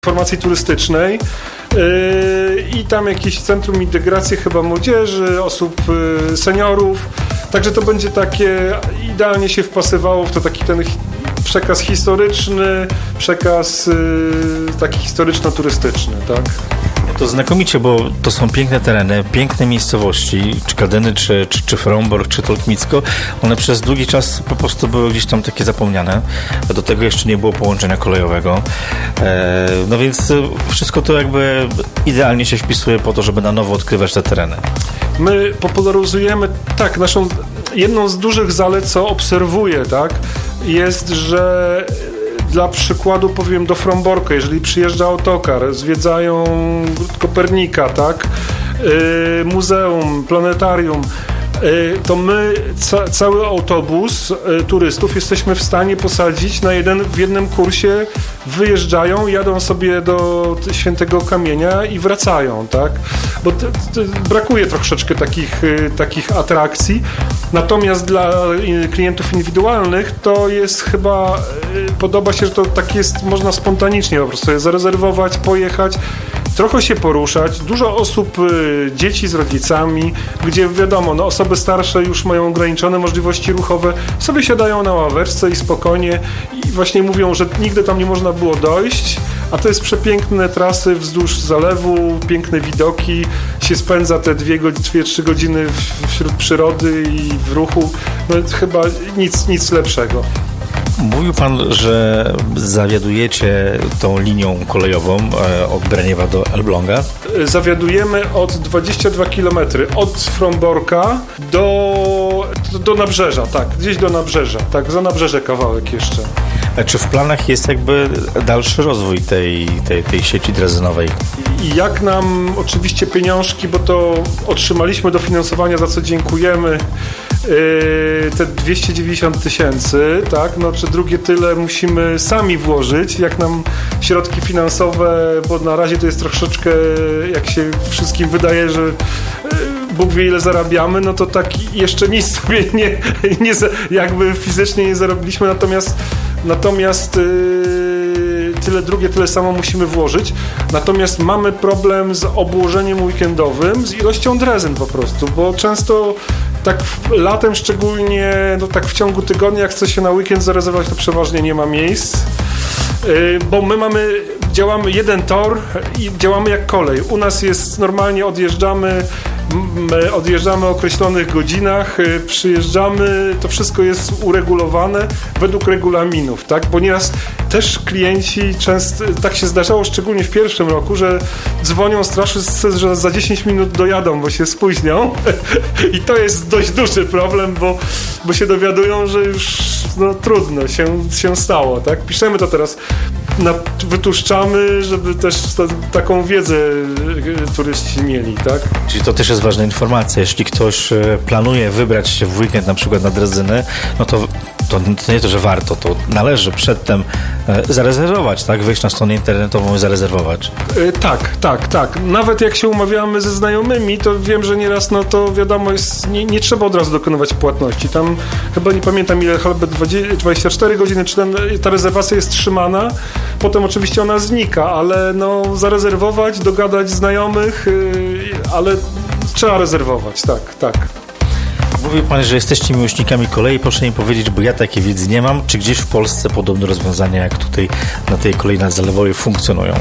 informacji turystycznej i tam jakieś centrum integracji chyba młodzieży, osób, seniorów. Także to będzie takie, idealnie się wpasowało w to taki ten przekaz historyczny, przekaz taki historyczno-turystyczny, tak? To znakomicie, bo to są piękne tereny, piękne miejscowości, czy Kadyny, czy Frombork, czy Tolkmicko. One przez długi czas po prostu były gdzieś tam takie zapomniane. Do tego jeszcze nie było połączenia kolejowego. No więc wszystko to jakby idealnie się wpisuje po to, żeby na nowo odkrywać te tereny. My popularyzujemy, tak, jedną z dużych zalet, co obserwuję, tak, jest, że dla przykładu powiem do Fromborka, jeżeli przyjeżdża autokar, zwiedzają Kopernika, tak, muzeum, planetarium, to my cały autobus turystów jesteśmy w stanie posadzić w jednym kursie, wyjeżdżają, jadą sobie do Świętego Kamienia i wracają, tak? Bo brakuje troszeczkę takich atrakcji. Natomiast dla klientów indywidualnych to jest chyba, podoba się, że to tak jest, można spontanicznie po prostu zarezerwować, pojechać, trochę się poruszać. Dużo osób, dzieci z rodzicami, gdzie wiadomo, no osoby starsze już mają ograniczone możliwości ruchowe, sobie siadają na ławeczce i spokojnie i właśnie mówią, że nigdy tam nie można było dojść, a to jest przepiękne trasy wzdłuż zalewu, piękne widoki, się spędza te 2-3 godziny wśród przyrody i w ruchu, no chyba nic lepszego. Mówił pan, że zawiadujecie tą linią kolejową od Braniewa do Elbląga? Zawiadujemy od 22 km od Fromborka do Nabrzeża, tak, gdzieś do Nabrzeża, tak, za Nabrzeże kawałek jeszcze. A czy w planach jest jakby dalszy rozwój tej sieci drezynowej? I jak nam oczywiście pieniążki, bo to otrzymaliśmy dofinansowania, za co dziękujemy, te 290 000, tak, no czy drugie tyle musimy sami włożyć, jak nam środki finansowe, bo na razie to jest troszeczkę, jak się wszystkim wydaje, że Bóg wie ile zarabiamy, no to tak jeszcze nic sobie nie jakby fizycznie nie zarobiliśmy, natomiast tyle samo musimy włożyć. Natomiast mamy problem z obłożeniem weekendowym, z ilością drezyn po prostu, bo często tak latem szczególnie, no tak w ciągu tygodnia, jak chce się na weekend zarezerwować, to przeważnie nie ma miejsc, bo my działamy jeden tor i działamy jak kolej. U nas jest normalnie, odjeżdżamy o określonych godzinach, przyjeżdżamy, to wszystko jest uregulowane według regulaminów, tak? Bo nieraz też klienci często, tak się zdarzało szczególnie w pierwszym roku, że dzwonią strasznie, że za 10 minut dojadą, bo się spóźnią i to jest dość duży problem, bo się dowiadują, że już no, trudno się stało, tak? Piszemy to teraz, wytłuszczamy, żeby też taką wiedzę turyści mieli, tak? Czyli to też jest ważna informacja. Jeśli ktoś planuje wybrać się w weekend na przykład na drezyny, no to nie to, że warto, to należy przedtem zarezerwować, tak? Wejść na stronę internetową i zarezerwować. Tak. Nawet jak się umawiamy ze znajomymi, to wiem, że nieraz, no to wiadomo, jest, nie trzeba od razu dokonywać płatności. Tam chyba nie pamiętam ile, chyba 24 godziny, czy ta rezerwacja jest trzymana, potem oczywiście ona znika, ale no zarezerwować, dogadać znajomych, ale trzeba rezerwować, tak. Mówił pan, że jesteście miłośnikami kolei. Proszę mi powiedzieć, bo ja takiej wiedzy nie mam, czy gdzieś w Polsce podobne rozwiązania jak tutaj na tej kolei nadzalewowej funkcjonują?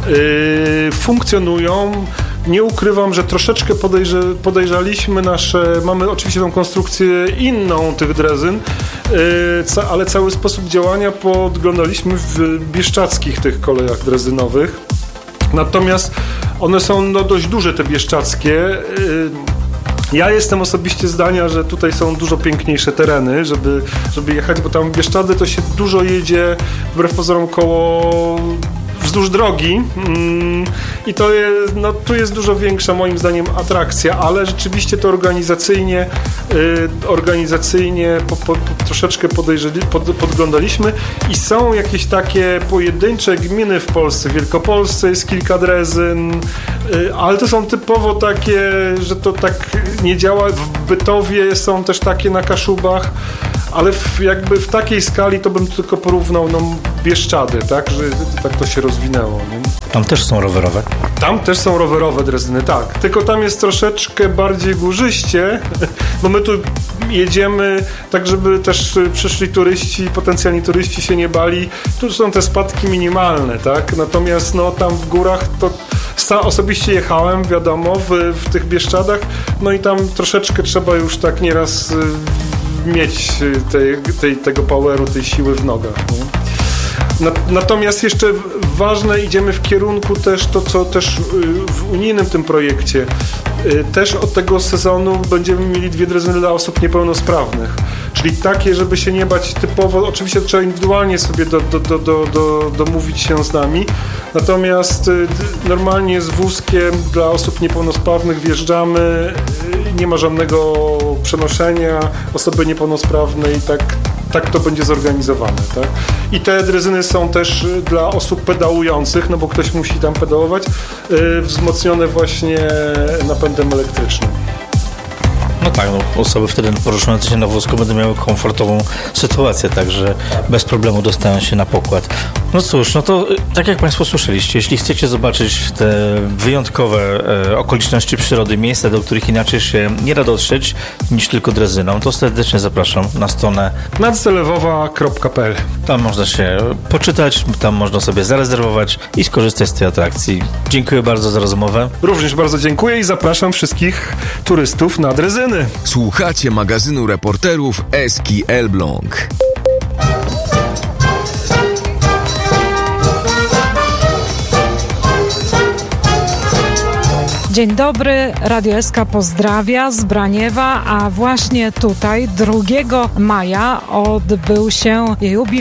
Funkcjonują. Nie ukrywam, że troszeczkę podejrzaliśmy mamy oczywiście tą konstrukcję inną tych drezyn, ale cały sposób działania podglądaliśmy w bieszczadzkich tych kolejach drezynowych. Natomiast one są no, dość duże, te bieszczadzkie. Ja jestem osobiście zdania, że tutaj są dużo piękniejsze tereny, żeby jechać, bo tam w Bieszczady to się dużo jedzie, wbrew pozorom, wzdłuż drogi i to jest, no, tu jest dużo większa moim zdaniem atrakcja, ale rzeczywiście to organizacyjnie troszeczkę podglądaliśmy i są jakieś takie pojedyncze gminy w Polsce. W Wielkopolsce jest kilka drezyn, ale to są typowo takie, że to tak nie działa. W Bytowie są też takie na Kaszubach, ale jakby w takiej skali to bym tylko porównał Bieszczady, tak, że tak to się rozwinęło. Nie? Tam też są rowerowe? Tam też są rowerowe drezyny, tak. Tylko tam jest troszeczkę bardziej górzyście, bo my tu jedziemy tak, żeby też przyszli turyści, potencjalni turyści się nie bali. Tu są te spadki minimalne, tak? Natomiast tam w górach to osobiście jechałem, wiadomo, w tych Bieszczadach, i tam troszeczkę trzeba już tak nieraz mieć tego poweru, tej siły w nogach. Nie? Natomiast jeszcze ważne, idziemy w kierunku też to, co też w unijnym tym projekcie. Też od tego sezonu będziemy mieli 2 drezyny dla osób niepełnosprawnych. Czyli takie, żeby się nie bać typowo, oczywiście trzeba indywidualnie sobie domówić się z nami, natomiast normalnie z wózkiem dla osób niepełnosprawnych wjeżdżamy, nie ma żadnego przenoszenia osoby niepełnosprawnej, tak to będzie zorganizowane, tak? I te drezyny są też dla osób pedałujących, bo ktoś musi tam pedałować, wzmocnione właśnie napędem elektrycznym. No tak, osoby wtedy poruszające się na wózku będą miały komfortową sytuację, także bez problemu dostają się na pokład. No cóż, to tak jak Państwo słyszeliście, jeśli chcecie zobaczyć te wyjątkowe okoliczności przyrody, miejsca, do których inaczej się nie da dotrzeć niż tylko drezyną, to serdecznie zapraszam na stronę nadzelewowa.pl. Tam można się poczytać, tam można sobie zarezerwować i skorzystać z tej atrakcji. Dziękuję bardzo za rozmowę. Również bardzo dziękuję i zapraszam wszystkich turystów na drezyny. Słuchacie magazynu reporterów Eski Elbląg. Dzień dobry, Radio SK pozdrawia z Braniewa, a właśnie tutaj 2 maja odbył się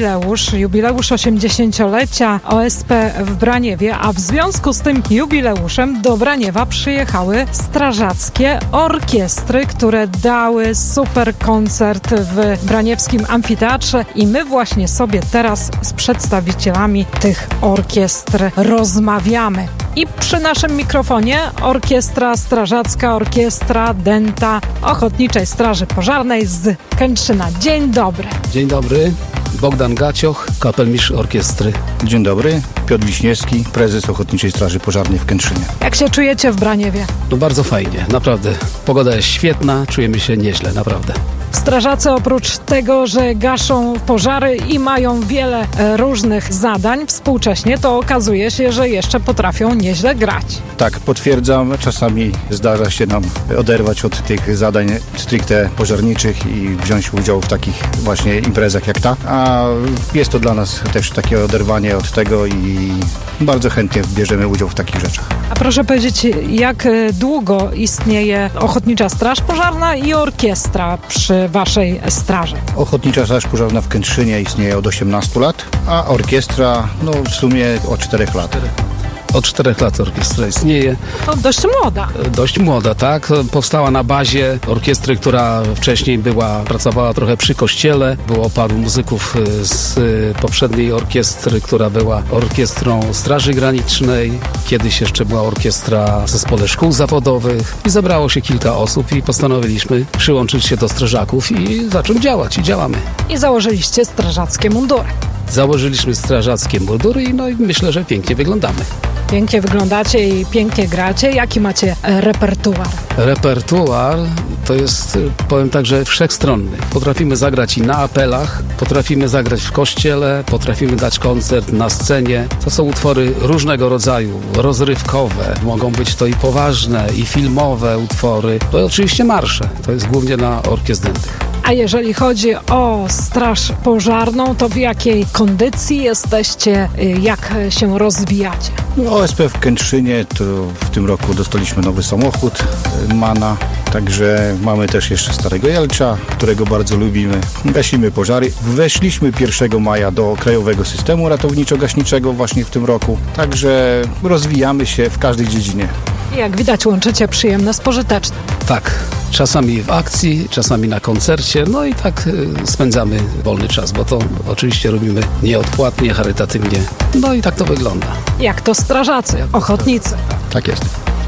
jubileusz 80-lecia OSP w Braniewie, a w związku z tym jubileuszem do Braniewa przyjechały strażackie orkiestry, które dały super koncert w braniewskim amfiteatrze i my właśnie sobie teraz z przedstawicielami tych orkiestr rozmawiamy. I przy naszym mikrofonie orkiestra strażacka, orkiestra Denta Ochotniczej Straży Pożarnej z Kętrzyna. Dzień dobry. Dzień dobry. Bogdan Gacioch, kapelmistrz orkiestry. Dzień dobry. Piotr Wiśniewski, prezes Ochotniczej Straży Pożarnej w Kętrzynie. Jak się czujecie w Braniewie? Bardzo fajnie, naprawdę. Pogoda jest świetna, czujemy się nieźle, naprawdę. Strażacy oprócz tego, że gaszą pożary i mają wiele różnych zadań współcześnie, to okazuje się, że jeszcze potrafią nieźle grać. Tak, potwierdzam. Czasami zdarza się nam oderwać od tych zadań stricte pożarniczych i wziąć udział w takich właśnie imprezach jak ta. A jest to dla nas też takie oderwanie od tego i bardzo chętnie bierzemy udział w takich rzeczach. A proszę powiedzieć, jak długo istnieje Ochotnicza Straż Pożarna i orkiestra przy waszej straży? Ochotnicza Straż Pożarna w Kętrzynie istnieje od 18 lat, a orkiestra w sumie od 4 lat. Od 4 lat orkiestra istnieje. To dość młoda. Dość młoda, tak. Powstała na bazie orkiestry, która wcześniej pracowała trochę przy kościele. Było paru muzyków z poprzedniej orkiestry, która była orkiestrą Straży Granicznej. Kiedyś jeszcze była orkiestra w zespole szkół zawodowych. I zebrało się kilka osób i postanowiliśmy przyłączyć się do strażaków i zacząć działać. I działamy. I założyliście strażackie mundury. Założyliśmy strażackie mundury i myślę, że pięknie wyglądamy. Pięknie wyglądacie i pięknie gracie. Jaki macie repertuar? Repertuar to jest, powiem tak, że wszechstronny. Potrafimy zagrać i na apelach, potrafimy zagrać w kościele, potrafimy dać koncert na scenie. To są utwory różnego rodzaju, rozrywkowe. Mogą być to i poważne, i filmowe utwory. To oczywiście marsze. To jest głównie na orkiestr dętych. A jeżeli chodzi o straż pożarną, to w jakiej kondycji jesteście? Jak się rozwijacie? OSP w Kętrzynie to w tym roku dostaliśmy nowy samochód MANA, także mamy też jeszcze Starego Jelcza, którego bardzo lubimy. Gasimy pożary. Weszliśmy 1 maja do Krajowego Systemu Ratowniczo-Gaśniczego właśnie w tym roku, także rozwijamy się w każdej dziedzinie. Jak widać, łączycie przyjemne z pożytecznym. Tak, czasami w akcji, czasami na koncercie, i tak spędzamy wolny czas, bo to oczywiście robimy nieodpłatnie, charytatywnie, i tak to wygląda. Jak to strażacy, ochotnicy. Tak jest.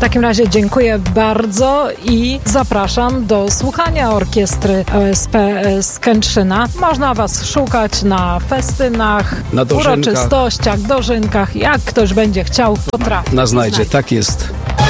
takim razie dziękuję bardzo i zapraszam do słuchania orkiestry OSP z Kętrzyna. Można was szukać na festynach, na uroczystościach, dożynkach. Jak ktoś będzie chciał, to trafi. Nas znajdzie, tak jest.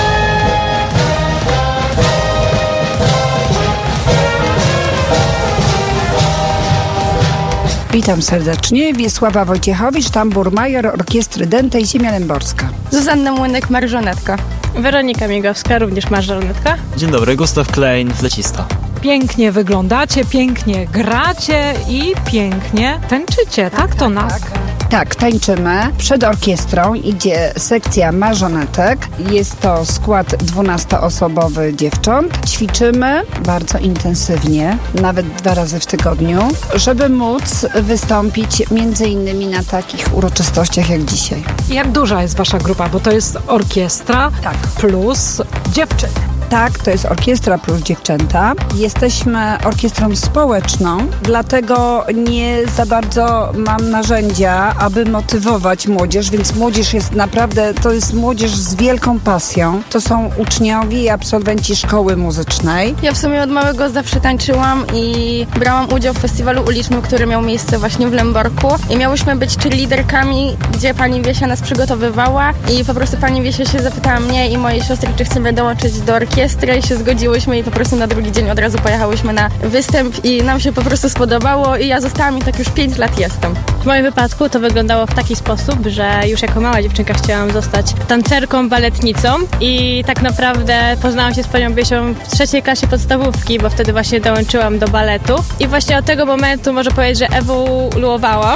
Witam serdecznie. Wiesława Wojciechowicz, tamburmajor Orkiestry Dętej Ziemia Lęborska. Zuzanna Młynek-marżonetka. Weronika Migowska, również marżonetka. Dzień dobry, Gustaw Klein, flecista. Pięknie wyglądacie, pięknie gracie i pięknie tańczycie, tak to nas? Tak, tańczymy. Przed orkiestrą idzie sekcja marzonetek. Jest to skład 12-osobowy dziewcząt. Ćwiczymy bardzo intensywnie, nawet 2 razy w tygodniu, żeby móc wystąpić między innymi na takich uroczystościach jak dzisiaj. Jak duża jest wasza grupa? Bo to jest orkiestra plus dziewczyny. Tak, to jest orkiestra plus dziewczęta. Jesteśmy orkiestrą społeczną, dlatego nie za bardzo mam narzędzia, aby motywować młodzież, więc młodzież jest naprawdę, to jest młodzież z wielką pasją. To są uczniowie i absolwenci szkoły muzycznej. Ja w sumie od małego zawsze tańczyłam i brałam udział w festiwalu ulicznym, który miał miejsce właśnie w Lęborku. I miałyśmy być cheerleaderkami, gdzie pani Wiesia nas przygotowywała i po prostu pani Wiesia się zapytała mnie i mojej siostry, czy chcemy dołączyć do orkiestry i się zgodziłyśmy i po prostu na drugi dzień od razu pojechałyśmy na występ i nam się po prostu spodobało i ja zostałam i tak już 5 lat jestem. W moim wypadku to wyglądało w taki sposób, że już jako mała dziewczynka chciałam zostać tancerką, baletnicą i tak naprawdę poznałam się z panią Wiesią w 3. klasie podstawówki, bo wtedy właśnie dołączyłam do baletu i właśnie od tego momentu można powiedzieć, że ewoluowałam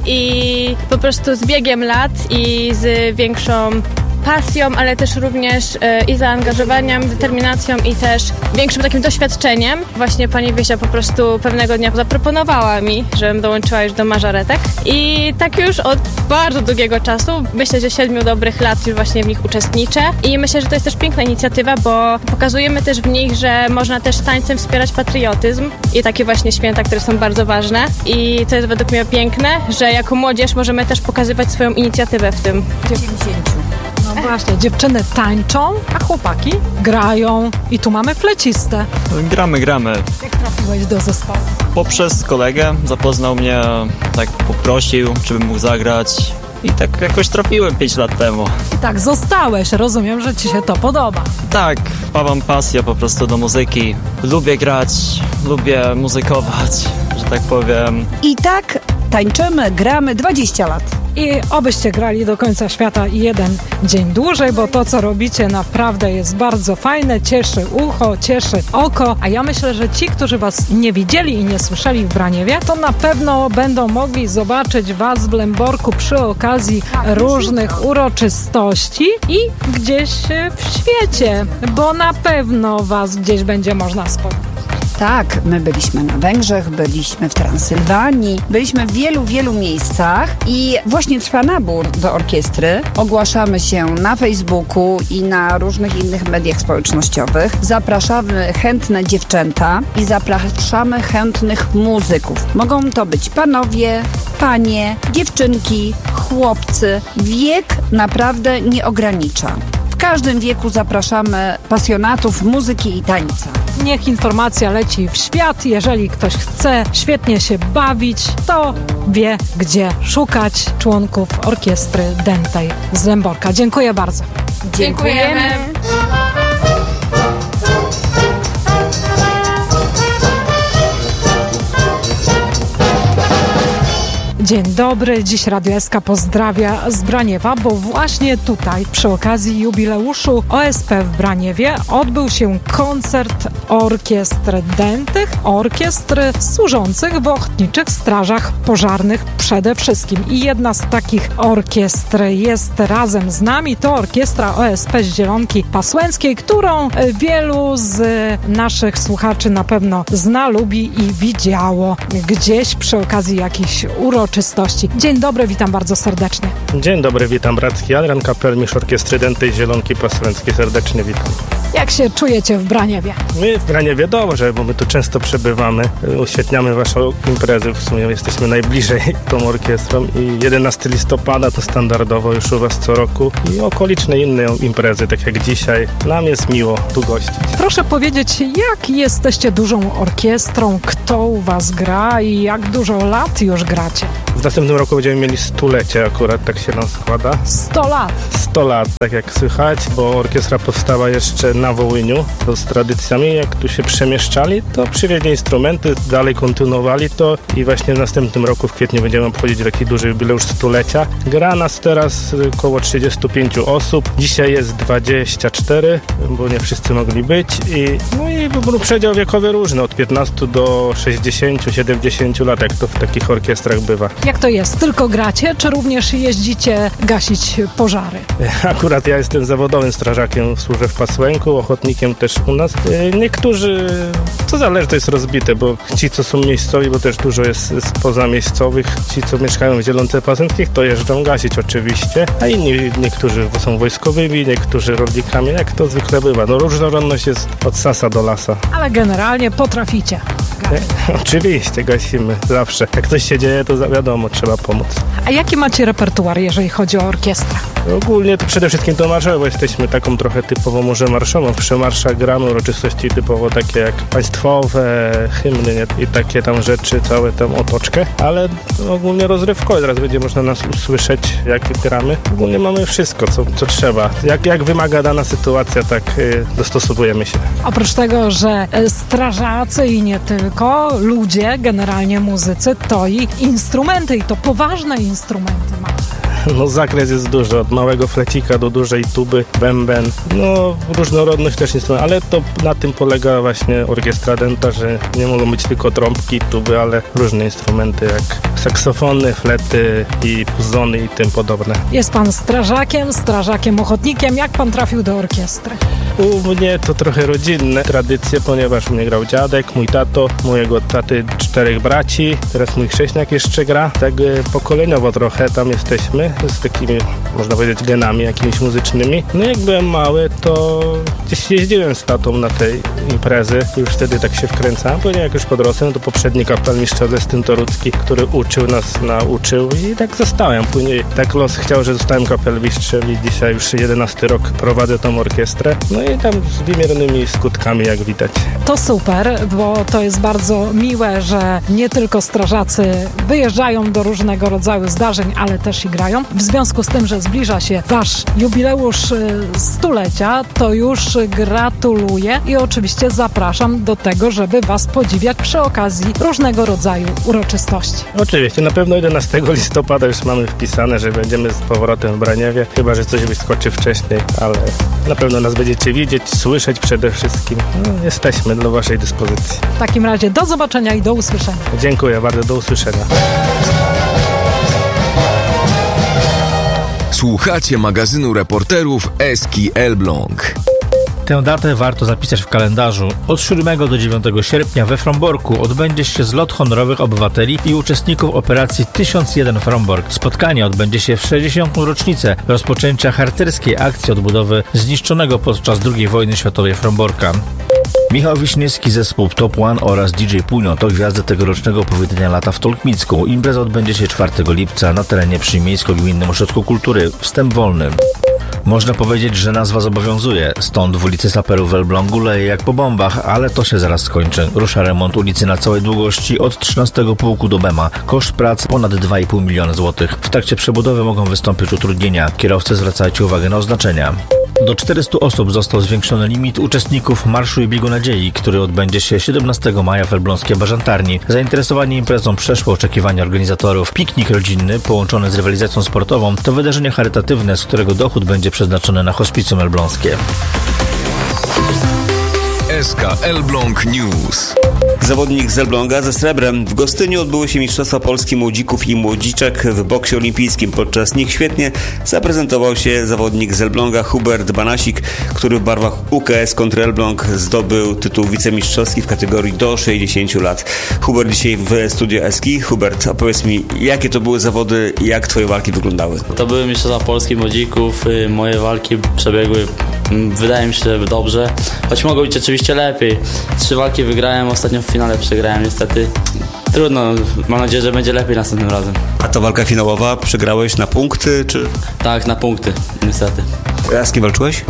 i po prostu z biegiem lat i z większą pasją, ale też również i zaangażowaniem, determinacją i też większym takim doświadczeniem. Właśnie pani Wiesia po prostu pewnego dnia zaproponowała mi, żebym dołączyła już do mażoretek i tak już od bardzo długiego czasu, myślę, że 7 dobrych lat już właśnie w nich uczestniczę i myślę, że to jest też piękna inicjatywa, bo pokazujemy też w nich, że można też tańcem wspierać patriotyzm i takie właśnie święta, które są bardzo ważne i to jest według mnie piękne, że jako młodzież możemy też pokazywać swoją inicjatywę w tym. No właśnie, dziewczyny tańczą, a chłopaki grają i tu mamy flecistę. Gramy. Jak trafiłeś do zespołu? Poprzez kolegę zapoznał mnie, tak poprosił, czy bym mógł zagrać i tak jakoś trafiłem 5 lat temu. I tak zostałeś, rozumiem, że ci się to podoba. Tak, mam pasję po prostu do muzyki. Lubię grać, lubię muzykować, że tak powiem. I tak tańczymy, gramy 20 lat. I obyście grali do końca świata i 1 dzień dłużej, bo to, co robicie, naprawdę jest bardzo fajne, cieszy ucho, cieszy oko, a ja myślę, że ci, którzy was nie widzieli i nie słyszeli w Braniewie, to na pewno będą mogli zobaczyć was w Lęborku przy okazji różnych uroczystości i gdzieś w świecie, bo na pewno was gdzieś będzie można spotkać. Tak, my byliśmy na Węgrzech, byliśmy w Transylwanii, byliśmy w wielu miejscach i właśnie trwa nabór do orkiestry. Ogłaszamy się na Facebooku i na różnych innych mediach społecznościowych. Zapraszamy chętne dziewczęta i zapraszamy chętnych muzyków. Mogą to być panowie, panie, dziewczynki, chłopcy. Wiek naprawdę nie ogranicza. W każdym wieku zapraszamy pasjonatów muzyki i tańca. Niech informacja leci w świat. Jeżeli ktoś chce świetnie się bawić, to wie, gdzie szukać członków orkiestry Dętej z Lęborka. Dziękuję bardzo. Dziękujemy. Dzień dobry, dziś Radio SK pozdrawia z Braniewa, bo właśnie tutaj przy okazji jubileuszu OSP w Braniewie odbył się koncert orkiestr dętych, orkiestr służących w ochotniczych strażach pożarnych przede wszystkim. I jedna z takich orkiestr jest razem z nami, to orkiestra OSP z Zielonki Pasłęckiej, którą wielu z naszych słuchaczy na pewno zna, lubi i widziało gdzieś przy okazji jakichś uroczystości. Dzień dobry, witam bardzo serdecznie. Dzień dobry, witam. Bracki Adrian, kapelmistrz Orkiestry Dętej Zielonki Pasłęckiej. Serdecznie witam. Jak się czujecie w Braniewie? My w Braniewie dobrze, bo my tu często przebywamy, uświetniamy waszą imprezę, w sumie jesteśmy najbliżej tą orkiestrą i 11 listopada to standardowo już u was co roku i okoliczne inne imprezy, tak jak dzisiaj. Nam jest miło tu gościć. Proszę powiedzieć, jak jesteście dużą orkiestrą, kto u was gra i jak dużo lat już gracie? W następnym roku będziemy mieli 100-lecie akurat, tak się nam składa. 100 lat. 100 lat, tak jak słychać, bo orkiestra powstała jeszcze na Wołyniu, to z tradycjami. Jak tu się przemieszczali, to przywieźli instrumenty, dalej kontynuowali to i właśnie w następnym roku w kwietniu będziemy obchodzić taki duży jubileusz 100-lecia. Gra nas teraz około 35 osób. Dzisiaj jest 24, bo nie wszyscy mogli być i przedział wiekowy różny, od 15 do 60, 70 lat, jak to w takich orkiestrach bywa. Jak to jest? Tylko gracie, czy również jeździcie gasić pożary? Akurat ja jestem zawodowym strażakiem, służę w Pasłęku, ochotnikiem też u nas. Niektórzy, to zależy, to jest rozbite, bo ci, co są miejscowi, bo też dużo jest pozamiejscowych, ci, co mieszkają w Zielonce Pasęckich, to jeżdżą gasić oczywiście, a inni, niektórzy są wojskowymi, niektórzy rolnikami, jak to zwykle bywa. No różnorodność jest od sasa do lasa. Ale generalnie potraficie. Oczywiście, gasimy zawsze. Jak coś się dzieje, to wiadomo, trzeba pomóc. A jaki macie repertuar, jeżeli chodzi o orkiestrę? Ogólnie to przede wszystkim to marszowe, bo jesteśmy taką trochę typowo może marszową. Przy marszach gramy uroczystości typowo takie jak państwowe, hymny i takie tam rzeczy, całe tam otoczkę, ale ogólnie rozrywkowe. Teraz będzie można nas usłyszeć, jak gramy. Ogólnie mamy wszystko, co trzeba. Jak wymaga dana sytuacja, tak dostosowujemy się. Oprócz tego, że strażacy i nie tylko, ludzie, generalnie muzycy, to i instrumenty, i to poważne instrumenty macie. No zakres jest duży, od małego flecika do dużej tuby, bęben, no różnorodność też instrumentów, ale to na tym polega właśnie orkiestra Dęta, że nie mogą być tylko trąbki, tuby, ale różne instrumenty jak saksofony, flety i puzony i tym podobne. Jest pan strażakiem, ochotnikiem. Jak pan trafił do orkiestry? U mnie to trochę rodzinne tradycje, ponieważ u mnie grał dziadek, mój tato, mojego taty 4 braci, teraz mój chrześniak jeszcze gra, tak pokoleniowo trochę tam jesteśmy, z takimi, można powiedzieć, genami jakimiś muzycznymi. No jak byłem mały, to gdzieś jeździłem z tatą na tej imprezy, już wtedy tak się wkręcałem, później jak już podrosłem, to poprzedni kapelmistrz Celestyn Torucki, który nauczył i tak zostałem. Później tak los chciał, że zostałem kapelmistrzem i dzisiaj już 11 rok prowadzę tą orkiestrę. No i tam z wymiernymi skutkami, jak widać. To super, bo to jest bardzo miłe, że nie tylko strażacy wyjeżdżają do różnego rodzaju zdarzeń, ale też i grają. W związku z tym, że zbliża się wasz jubileusz 100-lecia, to już gratuluję i oczywiście zapraszam do tego, żeby was podziwiać przy okazji różnego rodzaju uroczystości. Oczywiście, na pewno 11 listopada już mamy wpisane, że będziemy z powrotem w Braniewie, chyba że coś wyskoczy wcześniej, ale na pewno nas będziecie widzieć, słyszeć przede wszystkim. No, jesteśmy do waszej dyspozycji. W takim razie do zobaczenia i do usłyszenia. Dziękuję bardzo, do usłyszenia. Słuchacie magazynu reporterów Eski Elbląg. Tę datę warto zapisać w kalendarzu. Od 7 do 9 sierpnia we Fromborku odbędzie się zlot honorowych obywateli i uczestników operacji 1001 Frombork. Spotkanie odbędzie się w 60. rocznicę rozpoczęcia harcerskiej akcji odbudowy zniszczonego podczas II wojny światowej Fromborka. Michał Wiśniewski, zespół Top One oraz DJ Punio to gwiazdy tegorocznego powitania lata w Tolkmicku. Impreza odbędzie się 4 lipca na terenie przy Miejsko-Gminnym Ośrodku Kultury. Wstęp wolny. Można powiedzieć, że nazwa zobowiązuje. Stąd w ulicy Saperów w Elblągu leje jak po bombach, ale to się zaraz skończy. Rusza remont ulicy na całej długości od 13 pułku do Bema. Koszt prac ponad 2,5 miliona złotych. W trakcie przebudowy mogą wystąpić utrudnienia. Kierowcy, zwracajcie uwagę na oznaczenia. Do 400 osób został zwiększony limit uczestników Marszu i Biegu Nadziei, który odbędzie się 17 maja w elbląskiej Bażantarni. Zainteresowanie imprezą przeszło oczekiwania organizatorów. Piknik rodzinny połączony z rywalizacją sportową to wydarzenie charytatywne, z którego dochód będzie przeznaczony na hospicjum elbląskie. SK Elbląg News. Zawodnik z Elbląga ze srebrem. W Gostyniu odbyły się Mistrzostwa Polski Młodzików i Młodziczek w boksie olimpijskim. Podczas nich świetnie zaprezentował się zawodnik z Elbląga Hubert Banasik, który w barwach UKS kontra Elbląg zdobył tytuł wicemistrzowski w kategorii do 60 lat. Hubert dzisiaj w studio Eski. Hubert, opowiedz mi, jakie to były zawody i jak twoje walki wyglądały? To były Mistrzostwa Polski Młodzików. Moje walki przebiegły Wydaje mi się, że dobrze, choć mogło być oczywiście lepiej. 3 walki wygrałem, ostatnio w finale przegrałem niestety. Trudno, mam nadzieję, że będzie lepiej następnym razem. A to walka finałowa, przegrałeś na punkty, czy? Tak, na punkty, niestety. A z kim walczyłeś?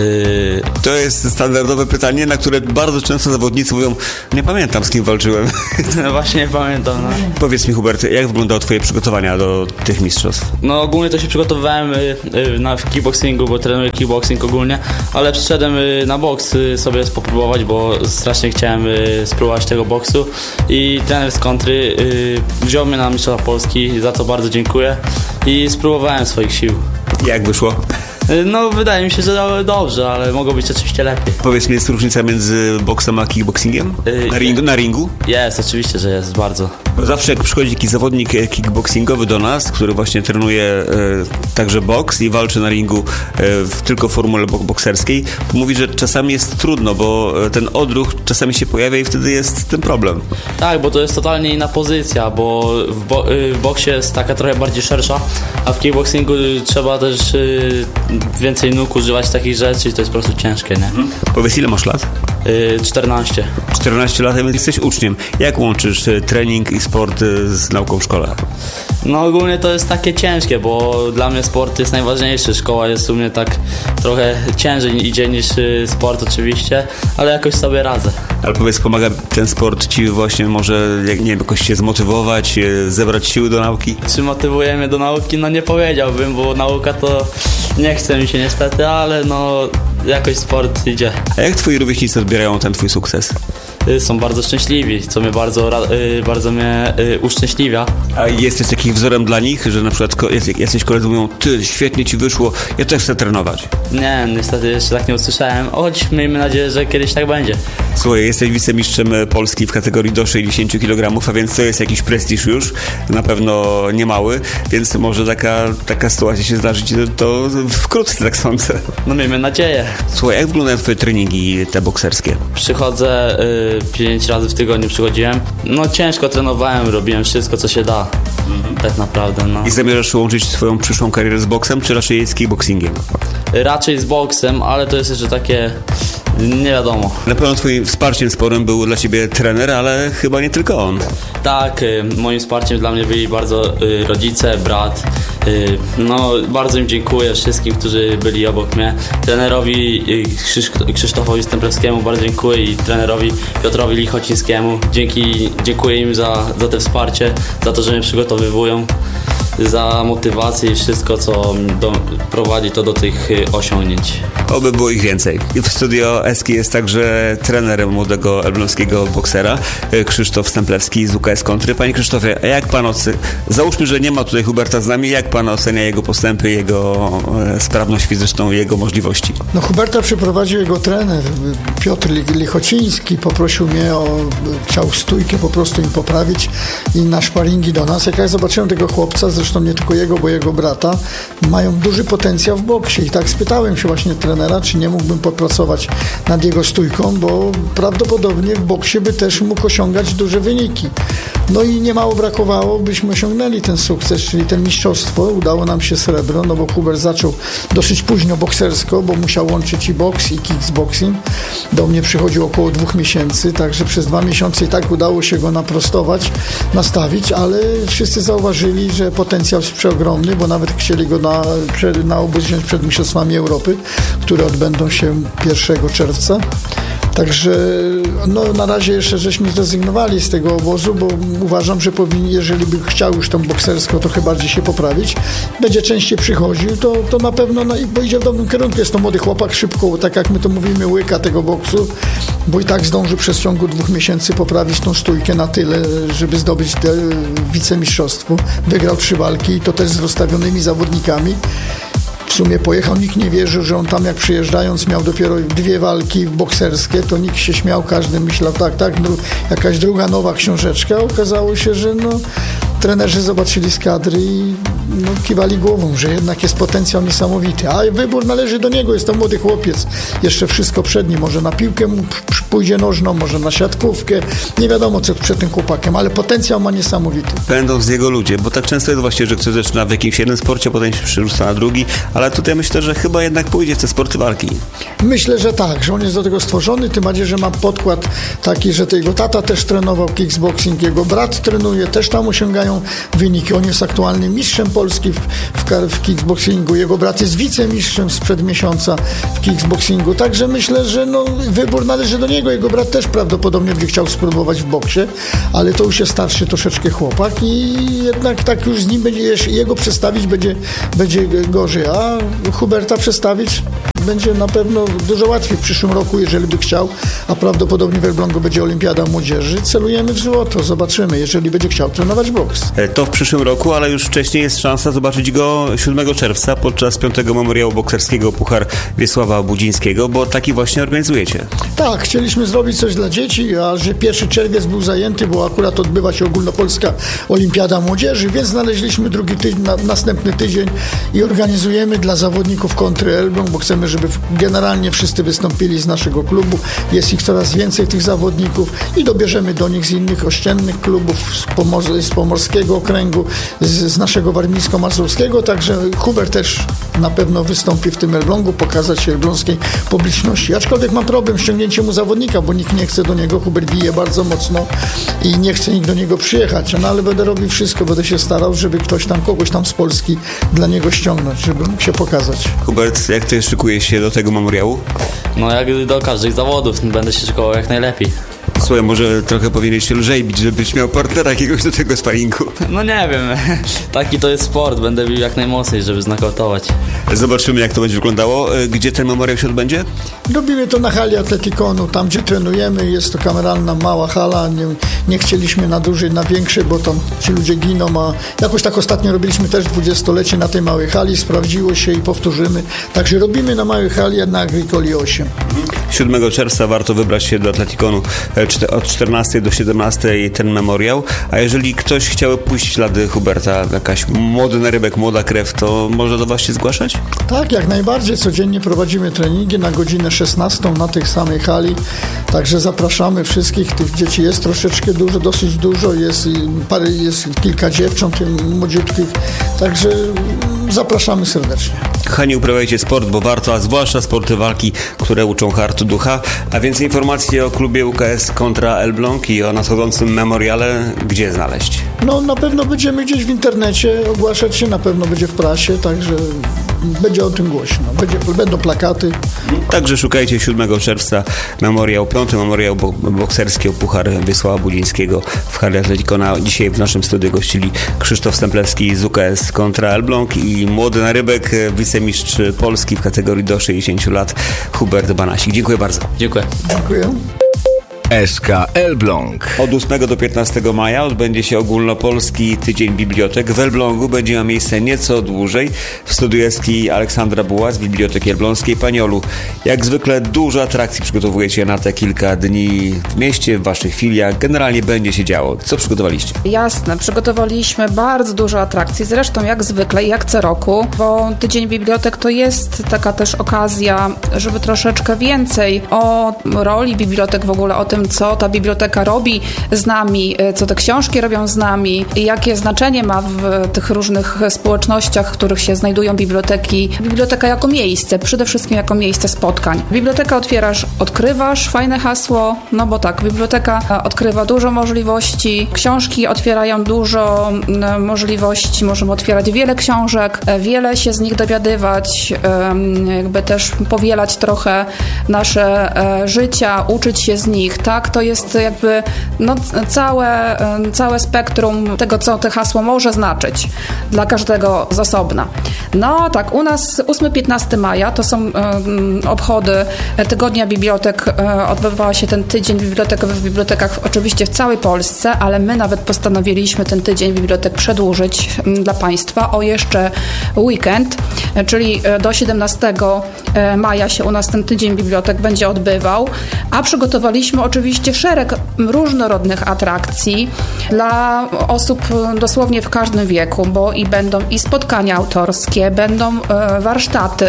To jest standardowe pytanie, na które bardzo często zawodnicy mówią, nie pamiętam, z kim walczyłem. No właśnie nie pamiętam. No. Powiedz mi, Hubert, jak wyglądały twoje przygotowania do tych mistrzostw? No ogólnie to się przygotowywałem w kickboxingu, bo trenuję kickboxing ogólnie, ale przyszedłem na boks sobie popróbować, bo strasznie chciałem spróbować tego boksu i trener z kontry wziął mnie na Mistrzostwa Polski, za co bardzo dziękuję i spróbowałem swoich sił. Jak wyszło? No wydaje mi się, że dobrze, ale mogło być oczywiście lepiej. Powiedz mi, jest różnica między boksem a kickboxingiem? Na ringu? Jest, oczywiście, że jest, bardzo. Zawsze jak przychodzi jakiś zawodnik kickboxingowy do nas, który właśnie trenuje także boks i walczy na ringu tylko w formule bokserskiej, to mówi, że czasami jest trudno, bo ten odruch czasami się pojawia i wtedy jest ten problem. Tak, bo to jest totalnie inna pozycja, bo w boksie jest taka trochę bardziej szersza, a w kickboxingu trzeba też więcej nóg używać takich rzeczy i to jest po prostu ciężkie, nie? Powiedz, ile masz lat? 14. 14 lat, więc jesteś uczniem. Jak łączysz trening i sport z nauką w szkole? No ogólnie to jest takie ciężkie, bo dla mnie sport jest najważniejszy. Szkoła jest u mnie tak trochę ciężej idzie niż sport oczywiście, ale jakoś sobie radzę. Ale powiedz, pomaga ten sport ci właśnie może, nie wiem, jakoś się zmotywować, zebrać siły do nauki? Czy motywuje mnie do nauki? No nie powiedziałbym, bo nauka to nie chce mi się niestety, ale no jakoś sport idzie. A jak twoi rówieśnicy odbierają ten twój sukces? Są bardzo szczęśliwi, co mnie bardzo mnie uszczęśliwia. A jesteś takim wzorem dla nich, że na przykład jacyś koledzy mówią, ty, świetnie ci wyszło, ja też chcę trenować? Nie, niestety jeszcze tak nie usłyszałem, choć miejmy nadzieję, że kiedyś tak będzie. Słuchaj, jesteś wicemistrzem Polski w kategorii do 60 kg, a więc to jest jakiś prestiż już, na pewno niemały, więc może taka sytuacja się zdarzyć, to wkrótce, tak sądzę. No miejmy nadzieję. Słuchaj, jak wyglądają twoje treningi te bokserskie? Przychodzę 5 razy w tygodniu przychodziłem. No ciężko trenowałem, robiłem wszystko, co się da. Tak naprawdę, no. I zamierzasz łączyć swoją przyszłą karierę z boksem, czy raczej z kickboxingiem? Raczej z boksem, ale to jest jeszcze takie nie wiadomo. Na pewno twoim wsparciem sporym był dla ciebie trener, ale chyba nie tylko on. Tak, moim wsparciem dla mnie byli bardzo rodzice, brat. No bardzo im dziękuję wszystkim, którzy byli obok mnie. Trenerowi Krzysztofowi Stemplewskiemu bardzo dziękuję i trenerowi Piotrowi Lichocińskiemu. Dziękuję im za te wsparcie, za to, że mnie przygotowywują, za motywację i wszystko, co prowadzi to do tych osiągnięć. Oby było ich więcej. I w studio Eski jest także trenerem młodego elbląskiego boksera Krzysztof Stemplewski z UKS Kontry. Panie Krzysztofie, a jak pan załóżmy, że nie ma tutaj Huberta z nami, jak pan ocenia jego postępy, jego sprawność fizyczną i jego możliwości? No Huberta przyprowadził jego trener Piotr Lichociński, poprosił mnie chciał stójkę po prostu im poprawić i na sparingi do nas. Jak ja zobaczyłem tego chłopca, zresztą nie tylko jego, bo jego brata, mają duży potencjał w boksie i tak spytałem się właśnie trenera, czy nie mógłbym popracować nad jego stójką, bo prawdopodobnie w boksie by też mógł osiągać duże wyniki. No i niemało brakowało, byśmy osiągnęli ten sukces, czyli ten mistrzostwo. Udało nam się srebro, no bo Hubert zaczął dosyć późno boksersko, bo musiał łączyć i boks, i kickboxing. Do mnie przychodził około 2 miesięcy, także przez 2 miesiące i tak udało się go naprostować, nastawić, ale wszyscy zauważyli, że potencjał jest przeogromny, bo nawet chcieli go na obóz wziąć przed Mistrzostwami Europy, które odbędą się 1 czerwca. Także no, na razie jeszcze żeśmy zrezygnowali z tego obozu, bo uważam, że jeżeli by chciał już tą bokserską trochę bardziej się poprawić, będzie częściej przychodził, to na pewno idzie w dobrym kierunku. Jest to młody chłopak, szybko, tak jak my to mówimy, łyka tego boksu, bo i tak zdąży przez ciągu 2 miesięcy poprawić tą stójkę na tyle, żeby zdobyć wicemistrzostwo. Wygrał 3 walki i to też z rozstawionymi zawodnikami. W sumie pojechał, nikt nie wierzył, że on tam jak przyjeżdżając miał dopiero 2 walki bokserskie, to nikt się śmiał, każdy myślał tak, jakaś druga nowa książeczka. Okazało się, że trenerzy zobaczyli z kadry i kiwali głową, że jednak jest potencjał niesamowity. A wybór należy do niego, jest to młody chłopiec, jeszcze wszystko przed nim, może na piłkę mu pójdzie nożną, może na siatkówkę. Nie wiadomo, co przed tym chłopakiem, ale potencjał ma niesamowity. Będą z jego ludzie, bo tak często jest właśnie, że ktoś zaczyna w jakimś jednym sporcie, potem się przerzuca na drugi, ale tutaj myślę, że chyba jednak pójdzie w te sporty walki. Myślę, że tak, że on jest do tego stworzony, tym bardziej, że ma podkład taki, że to jego tata też trenował kickboxing, jego brat trenuje, też tam osiągają wyniki. On jest aktualnym mistrzem Polski w kickboxingu, jego brat jest wicemistrzem sprzed miesiąca w kickboxingu, także myślę, że wybór należy do niego. Jego brat też prawdopodobnie będzie chciał spróbować w boksie, ale to już jest starszy troszeczkę chłopak i jednak tak już z nim będzie, jego przestawić będzie gorzej, a Huberta przestawić będzie na pewno dużo łatwiej w przyszłym roku, jeżeli by chciał, a prawdopodobnie w Elblągu będzie Olimpiada Młodzieży. Celujemy w złoto, zobaczymy, jeżeli będzie chciał trenować boks. To w przyszłym roku, ale już wcześniej jest szansa zobaczyć go 7 czerwca podczas 5. memoriału bokserskiego Puchar Wiesława Budzińskiego, bo taki właśnie organizujecie. Tak, chcieliśmy zrobić coś dla dzieci, a że 1 czerwiec był zajęty, bo akurat odbywa się ogólnopolska Olimpiada Młodzieży, więc znaleźliśmy następny tydzień i organizujemy dla zawodników kontry Elbląg, bo chcemy, żeby generalnie wszyscy wystąpili z naszego klubu. Jest ich coraz więcej, tych zawodników, i dobierzemy do nich z innych ościennych klubów, z pomorskiego okręgu, z naszego warmińsko-mazurskiego, także Hubert też na pewno wystąpi w tym Elblągu, pokazać się elbląskiej publiczności. Aczkolwiek mam problem z ściągnięciem mu zawodnika, bo nikt nie chce do niego, Hubert bije bardzo mocno i nie chce nikt do niego przyjechać, ale będę robił wszystko, będę się starał, żeby kogoś tam z Polski dla niego ściągnąć, żeby mógł się pokazać. Hubert, jak ty szykujesz się do tego memoriału? Jak do każdych zawodów, będę się szykował jak najlepiej. Słuchaj, może trochę powinieneś się lżej bić, żebyś miał partnera jakiegoś do tego sparingu. Nie wiem, taki to jest sport, będę bił jak najmocniej, żeby znokautować. Zobaczymy, jak to będzie wyglądało. Gdzie ten memoriał się odbędzie? Robimy to na hali Atletikonu, tam gdzie trenujemy, jest to kameralna mała hala, nie chcieliśmy na dłużej, na większej, bo tam ci ludzie giną, a jakoś tak ostatnio robiliśmy też 20-lecie na tej małej hali, sprawdziło się i powtórzymy, także robimy na małej hali na Agricoli 8. 7 czerwca warto wybrać się do Atletikonu od 14 do 17 ten memoriał, a jeżeli ktoś chciał pójść w ślady Huberta, jakaś młody narybek, młoda krew, to może do was się zgłaszać? Tak, jak najbardziej. Codziennie prowadzimy treningi na godzinę 16 na tej samej hali, także zapraszamy wszystkich. Tych dzieci jest troszeczkę dużo, dosyć dużo, jest kilka dziewcząt młodziutkich, także zapraszamy serdecznie. Kochani, uprawiajcie sport, bo warto, a zwłaszcza sporty walki, które uczą hartu ducha. A więcej informacji o klubie UKS kontra Elbląg i o nadchodzącym memoriale gdzie znaleźć? Na pewno będziemy gdzieś w internecie ogłaszać się, na pewno będzie w prasie, także będzie o tym głośno. Będą plakaty. Także szukajcie 7 czerwca memoriał, 5. memoriał bokserski o Puchar Wiesława Budzińskiego w hali Atletikona. Dzisiaj w naszym studiu gościli Krzysztof Stemplewski z UKS kontra Elbląg i młody narybek, wicemistrz Polski w kategorii do 60 lat Hubert Banasik. Dziękuję bardzo. Dziękuję. Dziękuję. SK Elbląg. Od 8 do 15 maja odbędzie się ogólnopolski Tydzień Bibliotek. W Elblągu będzie miał miejsce nieco dłużej. W studiu SK Aleksandra Buła z Biblioteki Elbląskiej. Pani Olu, jak zwykle dużo atrakcji przygotowujecie na te kilka dni w mieście, w waszych filiach. Generalnie będzie się działo. Co przygotowaliście? Jasne, przygotowaliśmy bardzo dużo atrakcji, zresztą jak zwykle i jak co roku, bo Tydzień Bibliotek to jest taka też okazja, żeby troszeczkę więcej o roli bibliotek, w ogóle o tym, co ta biblioteka robi z nami, co te książki robią z nami i jakie znaczenie ma w tych różnych społecznościach, w których się znajdują biblioteki. Biblioteka jako miejsce, przede wszystkim jako miejsce spotkań. Biblioteka odkrywasz, fajne hasło, bo tak, biblioteka odkrywa dużo możliwości, książki otwierają dużo możliwości, możemy otwierać wiele książek, wiele się z nich dowiadywać, jakby też powielać trochę nasze życia, uczyć się z nich, tak? To jest jakby całe spektrum tego, co to hasło może znaczyć dla każdego z osobna. Tak, u nas 8-15 maja to są obchody Tygodnia Bibliotek. Odbywała się ten tydzień bibliotek w bibliotekach oczywiście w całej Polsce, ale my nawet postanowiliśmy ten tydzień bibliotek przedłużyć dla Państwa o jeszcze weekend, czyli do 17 maja się u nas ten tydzień bibliotek będzie odbywał, a przygotowaliśmy oczywiście szereg różnorodnych atrakcji dla osób dosłownie w każdym wieku, bo będą i spotkania autorskie, będą warsztaty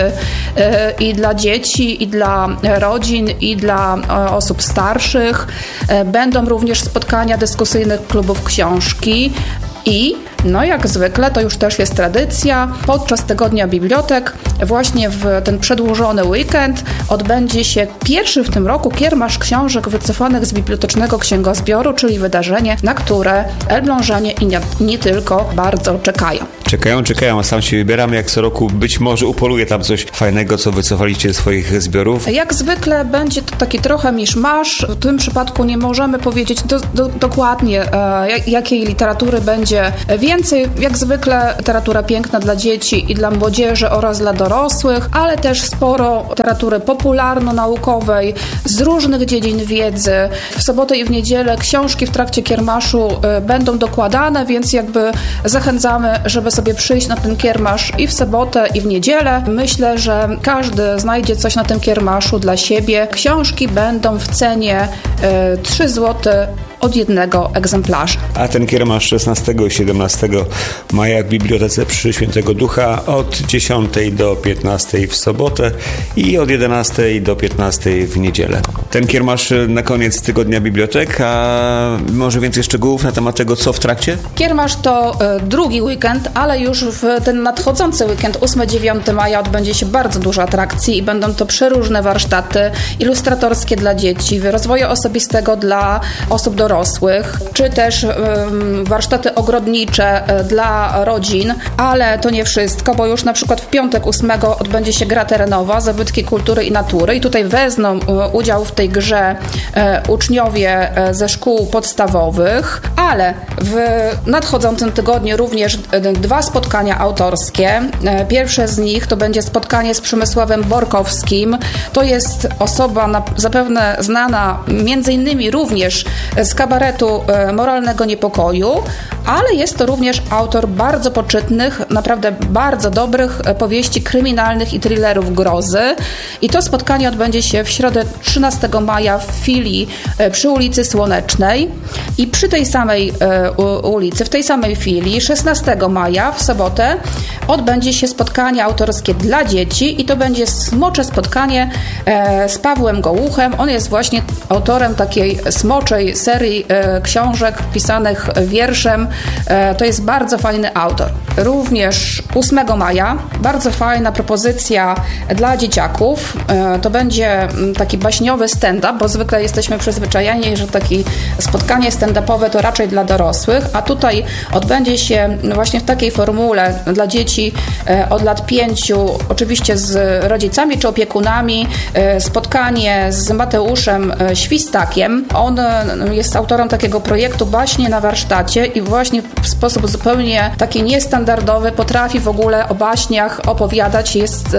i dla dzieci, i dla rodzin, i dla osób starszych. Będą również spotkania dyskusyjnych klubów książki i jak zwykle, to już też jest tradycja, podczas Tygodnia Bibliotek, właśnie w ten przedłużony weekend odbędzie się pierwszy w tym roku kiermasz książek wycofanych z Bibliotecznego Księgozbioru, czyli wydarzenie, na które Elblążanie i nie tylko bardzo czekają. Czekają, a sam się wybieram, jak co roku być może upoluję tam coś fajnego, co wycofaliście ze swoich zbiorów. Jak zwykle będzie to taki trochę miszmasz. W tym przypadku nie możemy powiedzieć dokładnie, jakiej literatury będzie więcej. Jak zwykle literatura piękna dla dzieci i dla młodzieży oraz dla dorosłych, ale też sporo literatury popularno-naukowej z różnych dziedzin wiedzy. W sobotę i w niedzielę książki w trakcie kiermaszu będą dokładane, więc jakby zachęcamy, żeby sobie przyjść na ten kiermasz i w sobotę, i w niedzielę. Myślę, że każdy znajdzie coś na tym kiermaszu dla siebie. Książki będą w cenie 3 zł od jednego egzemplarza. A ten kiermasz 16 i 17 maja w Bibliotece przy Świętego Ducha od 10 do 15 w sobotę i od 11 do 15 w niedzielę. Ten kiermasz na koniec Tygodnia Bibliotek, a może więcej szczegółów na temat tego, co w trakcie? Kiermasz to drugi weekend, ale już w ten nadchodzący weekend 8-9 maja odbędzie się bardzo dużo atrakcji i będą to przeróżne warsztaty ilustratorskie dla dzieci, rozwoju osobistego dla osób dorosłych, czy też warsztaty ogrodnicze dla rodzin, ale to nie wszystko, bo już na przykład w piątek 8 odbędzie się gra terenowa, zabytki kultury i natury i tutaj wezmą udział w tej grze uczniowie ze szkół podstawowych, ale w nadchodzącym tygodniu również 2 spotkania autorskie. Pierwsze z nich to będzie spotkanie z Przemysławem Borkowskim. To jest osoba zapewne znana między innymi również z kabaretu Moralnego Niepokoju, ale jest to również autor bardzo poczytnych, naprawdę bardzo dobrych powieści kryminalnych i thrillerów grozy. I to spotkanie odbędzie się w środę 13 maja w filii przy ulicy Słonecznej i przy tej samej ulicy, w tej samej filii 16 maja w sobotę odbędzie się spotkanie autorskie dla dzieci i to będzie smocze spotkanie z Pawłem Gołuchem. On jest właśnie autorem takiej smoczej serii książek pisanych wierszem. To jest bardzo fajny autor. Również 8 maja bardzo fajna propozycja dla dzieciaków. To będzie taki baśniowy stand-up, bo zwykle jesteśmy przyzwyczajeni, że takie spotkanie stand-upowe to raczej dla dorosłych, a tutaj odbędzie się właśnie w takiej formule dla dzieci od lat 5, oczywiście z rodzicami czy opiekunami, spotkanie z Mateuszem Świstakiem. On jest autorem takiego projektu Baśnie na warsztacie i właśnie w sposób zupełnie taki niestandardowy potrafi w ogóle o baśniach opowiadać. Jest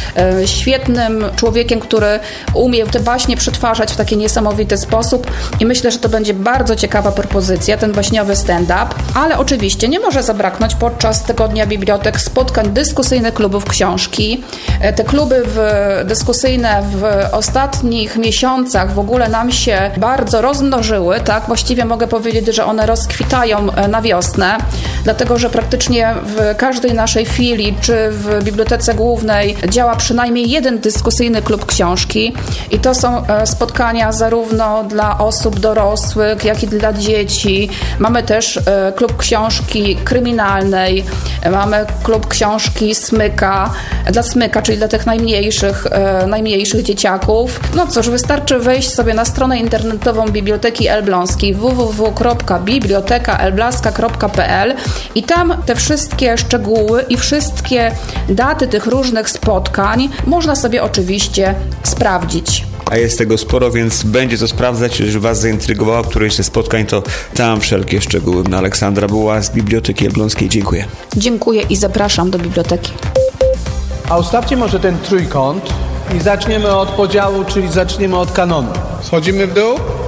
świetnym człowiekiem, który umie te baśnie przetwarzać w taki niesamowity sposób i myślę, że to będzie bardzo ciekawa propozycja, ten baśniowy stand-up, ale oczywiście nie może zabraknąć podczas Tygodnia Bibliotek spotkań dyskusyjnych klubów książki. Te kluby dyskusyjne w ostatnich miesiącach w ogóle nam się bardzo rozmnożyły, tak? Właściwie mogę powiedzieć, że one rozkwitają na wiosnę, dlatego że praktycznie w każdej naszej filii czy w Bibliotece Głównej działa przynajmniej jeden dyskusyjny klub książki i to są spotkania zarówno dla osób dorosłych, jak i dla dzieci. Mamy też klub książki kryminalnej, mamy klub książki dla smyka, czyli dla tych najmniejszych dzieciaków. No cóż, wystarczy wejść sobie na stronę internetową Biblioteki Elbląskiej www.bibliotekaelblaska.pl i tam te wszystkie szczegóły i wszystkie daty tych różnych spotkań można sobie oczywiście sprawdzić. A jest tego sporo, więc będzie to sprawdzać. Jeżeli Was zaintrygowało któreś ze spotkań, to tam wszelkie szczegóły. Aleksandra Buła z Biblioteki Elbląskiej. Dziękuję. Dziękuję i zapraszam do biblioteki. A ustawcie może ten trójkąt i zaczniemy od podziału, czyli zaczniemy od kanonu. Schodzimy w dół?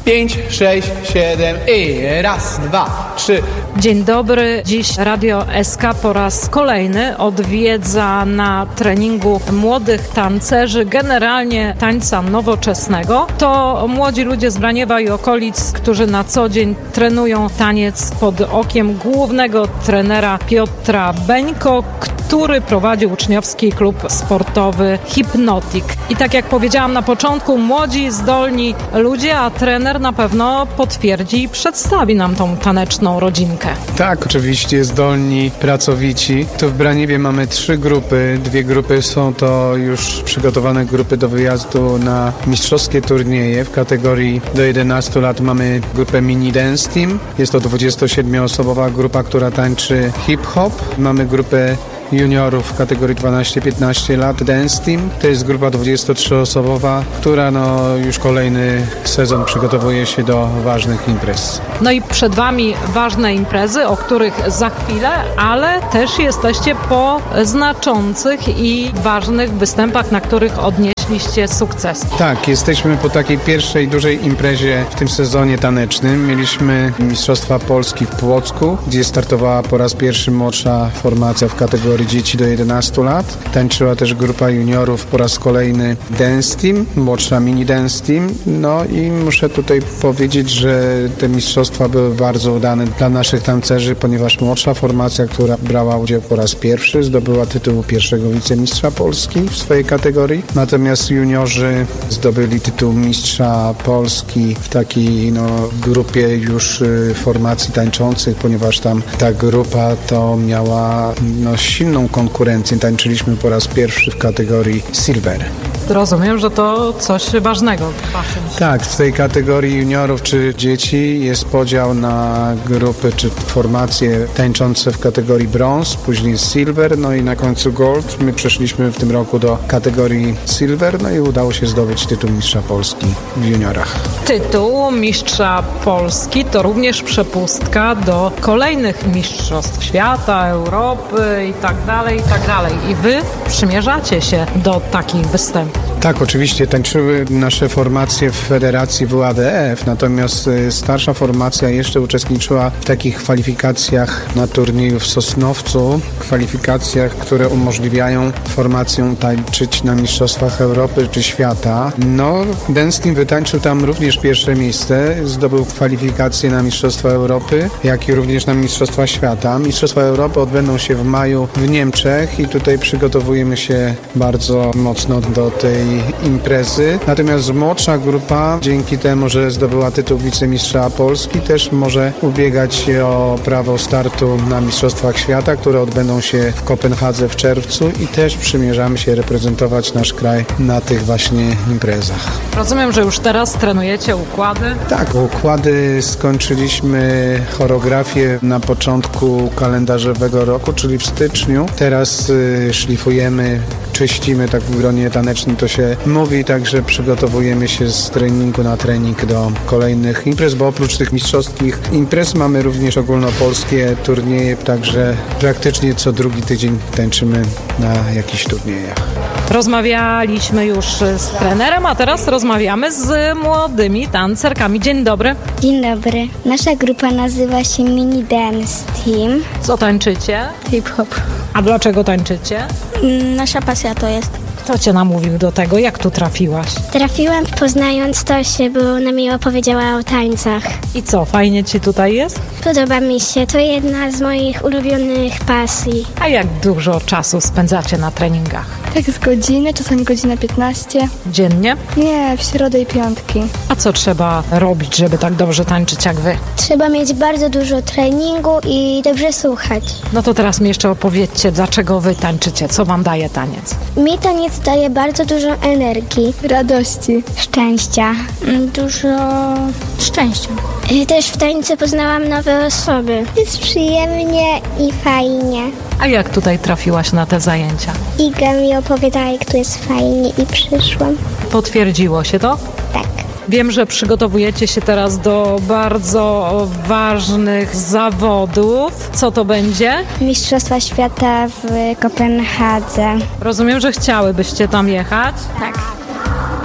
5, 6, 7 i raz, 2, 3. Dzień dobry. Dziś Radio SK po raz kolejny odwiedza na treningu młodych tancerzy, generalnie tańca nowoczesnego. To młodzi ludzie z Braniewa i okolic, którzy na co dzień trenują taniec pod okiem głównego trenera Piotra Beńko, który prowadzi uczniowski klub sportowy Hypnotic. I tak jak powiedziałam na początku, młodzi, zdolni ludzie, a trener na pewno potwierdzi i przedstawi nam tą taneczną rodzinkę. Tak, oczywiście zdolni, pracowici. Tu w Braniewie mamy 3 grupy. 2 grupy są to już przygotowane grupy do wyjazdu na mistrzowskie turnieje. W kategorii do 11 lat mamy grupę Mini Dance Team. Jest to 27-osobowa grupa, która tańczy hip-hop. Mamy grupę juniorów w kategorii 12-15 lat Dance Team. To jest grupa 23-osobowa, która już kolejny sezon przygotowuje się do ważnych imprez. No i przed Wami ważne imprezy, o których za chwilę, ale też jesteście po znaczących i ważnych występach, na których odnieśliście sukces. Tak, jesteśmy po takiej pierwszej dużej imprezie w tym sezonie tanecznym. Mieliśmy Mistrzostwa Polski w Płocku, gdzie startowała po raz pierwszy młodsza formacja w kategorii dzieci do 11 lat. Tańczyła też grupa juniorów po raz kolejny Dance Team, młodsza Mini Dance Team. No i muszę tutaj powiedzieć, że te mistrzostwa były bardzo udane dla naszych tancerzy, ponieważ młodsza formacja, która brała udział po raz pierwszy, zdobyła tytuł pierwszego wicemistrza Polski w swojej kategorii. Natomiast juniorzy zdobyli tytuł mistrza Polski w takiej grupie już formacji tańczących, ponieważ tam ta grupa to miała silną konkurencję. Tańczyliśmy po raz pierwszy w kategorii Silver. Rozumiem, że to coś ważnego. Tak, w tej kategorii juniorów czy dzieci jest podział na grupy czy formacje tańczące w kategorii brąz, później silver, no i na końcu gold. My przeszliśmy w tym roku do kategorii silver, no i udało się zdobyć tytuł mistrza Polski w juniorach. Tytuł mistrza Polski to również przepustka do kolejnych mistrzostw świata, Europy i tak dalej, i tak dalej. I Wy przymierzacie się do takich występów. Tak, oczywiście tańczyły nasze formacje w federacji WADF, natomiast starsza formacja jeszcze uczestniczyła w takich kwalifikacjach na turnieju w Sosnowcu, kwalifikacjach, które umożliwiają formacjom tańczyć na Mistrzostwach Europy czy świata. Dance Team wytańczył tam również pierwsze miejsce, zdobył kwalifikacje na Mistrzostwa Europy, jak i również na Mistrzostwa Świata. Mistrzostwa Europy odbędą się w maju w Niemczech i tutaj przygotowujemy się bardzo mocno do tej imprezy. Natomiast młodsza grupa, dzięki temu, że zdobyła tytuł wicemistrza Polski, też może ubiegać się o prawo startu na Mistrzostwach Świata, które odbędą się w Kopenhadze w czerwcu i też przymierzamy się reprezentować nasz kraj na tych właśnie imprezach. Rozumiem, że już teraz trenujecie układy? Tak, układy skończyliśmy choreografię na początku kalendarzowego roku, czyli w styczniu. Teraz szlifujemy, czyścimy, tak w gronie tanecznym to się mówi, także przygotowujemy się z treningu na trening do kolejnych imprez, bo oprócz tych mistrzowskich imprez mamy również ogólnopolskie turnieje, także praktycznie co drugi tydzień tańczymy na jakichś turniejach. Rozmawialiśmy już z trenerem, a teraz rozmawiamy z młodymi tancerkami. Dzień dobry. Dzień dobry. Nasza grupa nazywa się Mini Dance Team. Co tańczycie? Hip-hop. A dlaczego tańczycie? Nasza pasja to jest. Kto cię namówił do tego? Jak tu trafiłaś? Trafiłam poznając Tosię, bo ona mi opowiedziała o tańcach. I co, fajnie ci tutaj jest? Podoba mi się, to jedna z moich ulubionych pasji. A jak dużo czasu spędzacie na treningach? Tak z godziny, czasami godzina 15. Dziennie? Nie, w środę i piątki. A co trzeba robić, żeby tak dobrze tańczyć jak wy? Trzeba mieć bardzo dużo treningu i dobrze słuchać. No to teraz mi jeszcze opowiedzcie, dlaczego wy tańczycie, co wam daje taniec? Mi taniec daje bardzo dużo energii, radości, szczęścia. Dużo szczęścia. Też w tańcu poznałam nowe osoby. Jest przyjemnie i fajnie. A jak tutaj trafiłaś na te zajęcia? Iga mi opowiadała, jak tu jest fajnie i przyszłam. Potwierdziło się to? Tak. Wiem, że przygotowujecie się teraz do bardzo ważnych zawodów. Co to będzie? Mistrzostwa Świata w Kopenhadze. Rozumiem, że chciałybyście tam jechać? Tak. A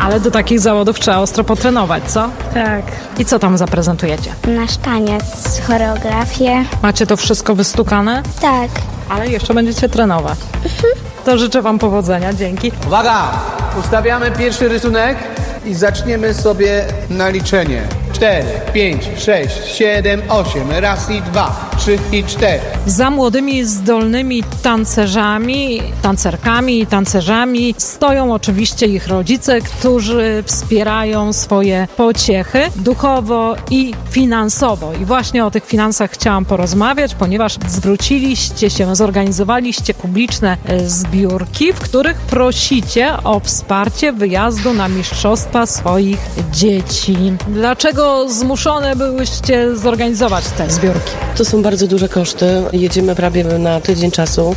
Ale do takich zawodów trzeba ostro potrenować, co? Tak. I co tam zaprezentujecie? Nasz taniec, choreografię. Macie to wszystko wystukane? Tak. Ale jeszcze będziecie trenować. To życzę wam powodzenia, dzięki. Uwaga! Ustawiamy pierwszy rysunek i zaczniemy sobie na liczenie. 4, 5, 6, 7, 8. Raz i 2, 3 i 4. Za młodymi, zdolnymi tancerzami, tancerkami i tancerzami stoją oczywiście ich rodzice, którzy wspierają swoje pociechy duchowo i finansowo. I właśnie o tych finansach chciałam porozmawiać, ponieważ zwróciliście się, zorganizowaliście publiczne zbiórki, w których prosicie o wsparcie wyjazdu na mistrzostwa swoich dzieci. Dlaczego zmuszone byłyście zorganizować te zbiórki? To są bardzo duże koszty. Jedziemy prawie na tydzień czasu.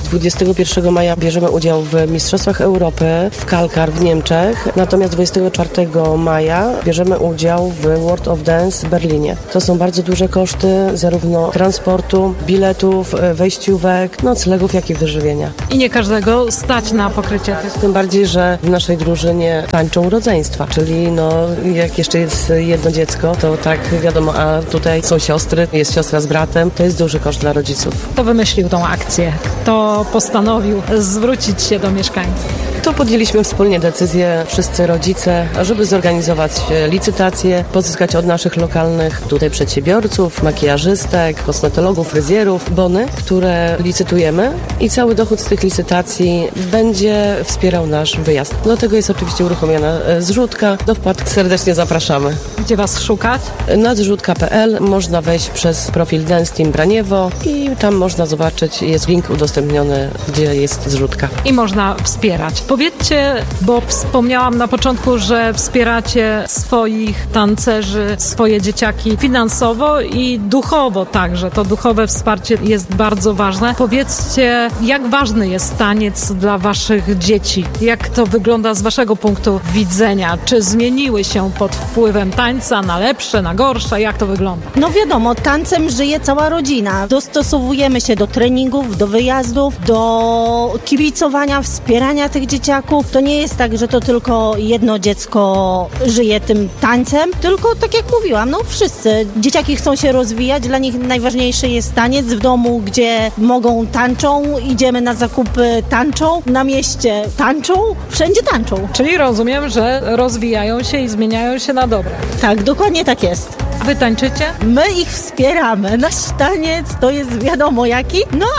21 maja bierzemy udział w Mistrzostwach Europy w Kalkar w Niemczech. Natomiast 24 maja bierzemy udział w World of Dance w Berlinie. To są bardzo duże koszty zarówno transportu, biletów, wejściówek, noclegów, jak i wyżywienia. I nie każdego stać na pokrycie tych. Tym bardziej, że w naszej drużynie tańczą rodzeństwa, czyli jak jeszcze jest jedno dziecko, to tak wiadomo, a tutaj są siostry, jest siostra z bratem, to jest duży koszt dla rodziców. Kto wymyślił tą akcję? Kto postanowił zwrócić się do mieszkańców? To podjęliśmy wspólnie decyzję, wszyscy rodzice, żeby zorganizować licytację, pozyskać od naszych lokalnych tutaj przedsiębiorców, makijażystek, kosmetologów, fryzjerów bony, które licytujemy i cały dochód z tych licytacji będzie wspierał nasz wyjazd. Do tego jest oczywiście uruchomiona zrzutka. Do wpłat serdecznie zapraszamy. Gdzie was szukać? Na zrzutka.pl można wejść przez profil Dance Team Braniewo i tam można zobaczyć, jest link udostępniony, gdzie jest zrzutka. I można wspierać. Powiedzcie, bo wspomniałam na początku, że wspieracie swoich tancerzy, swoje dzieciaki finansowo i duchowo także. To duchowe wsparcie jest bardzo ważne. Powiedzcie, jak ważny jest taniec dla waszych dzieci? Jak to wygląda z waszego punktu widzenia? Czy zmieniły się pod wpływem tańca na lepsze, na gorsze? Jak to wygląda? No wiadomo, tancem żyje cała rodzina. Dostosowujemy się do treningów, do wyjazdów, do kibicowania, wspierania tych dzieciaków. To nie jest tak, że to tylko jedno dziecko żyje tym tańcem, tylko tak jak mówiłam, wszyscy. Dzieciaki chcą się rozwijać, dla nich najważniejszy jest taniec w domu, gdzie mogą tańczą, idziemy na zakupy tańczą, na mieście tańczą, wszędzie tańczą. Czyli rozumiem, że rozwijają się i zmieniają się na dobre. Tak, dokładnie tak jest. A wy tańczycie? My ich wspieramy. Nasz taniec to jest wiadomo jaki,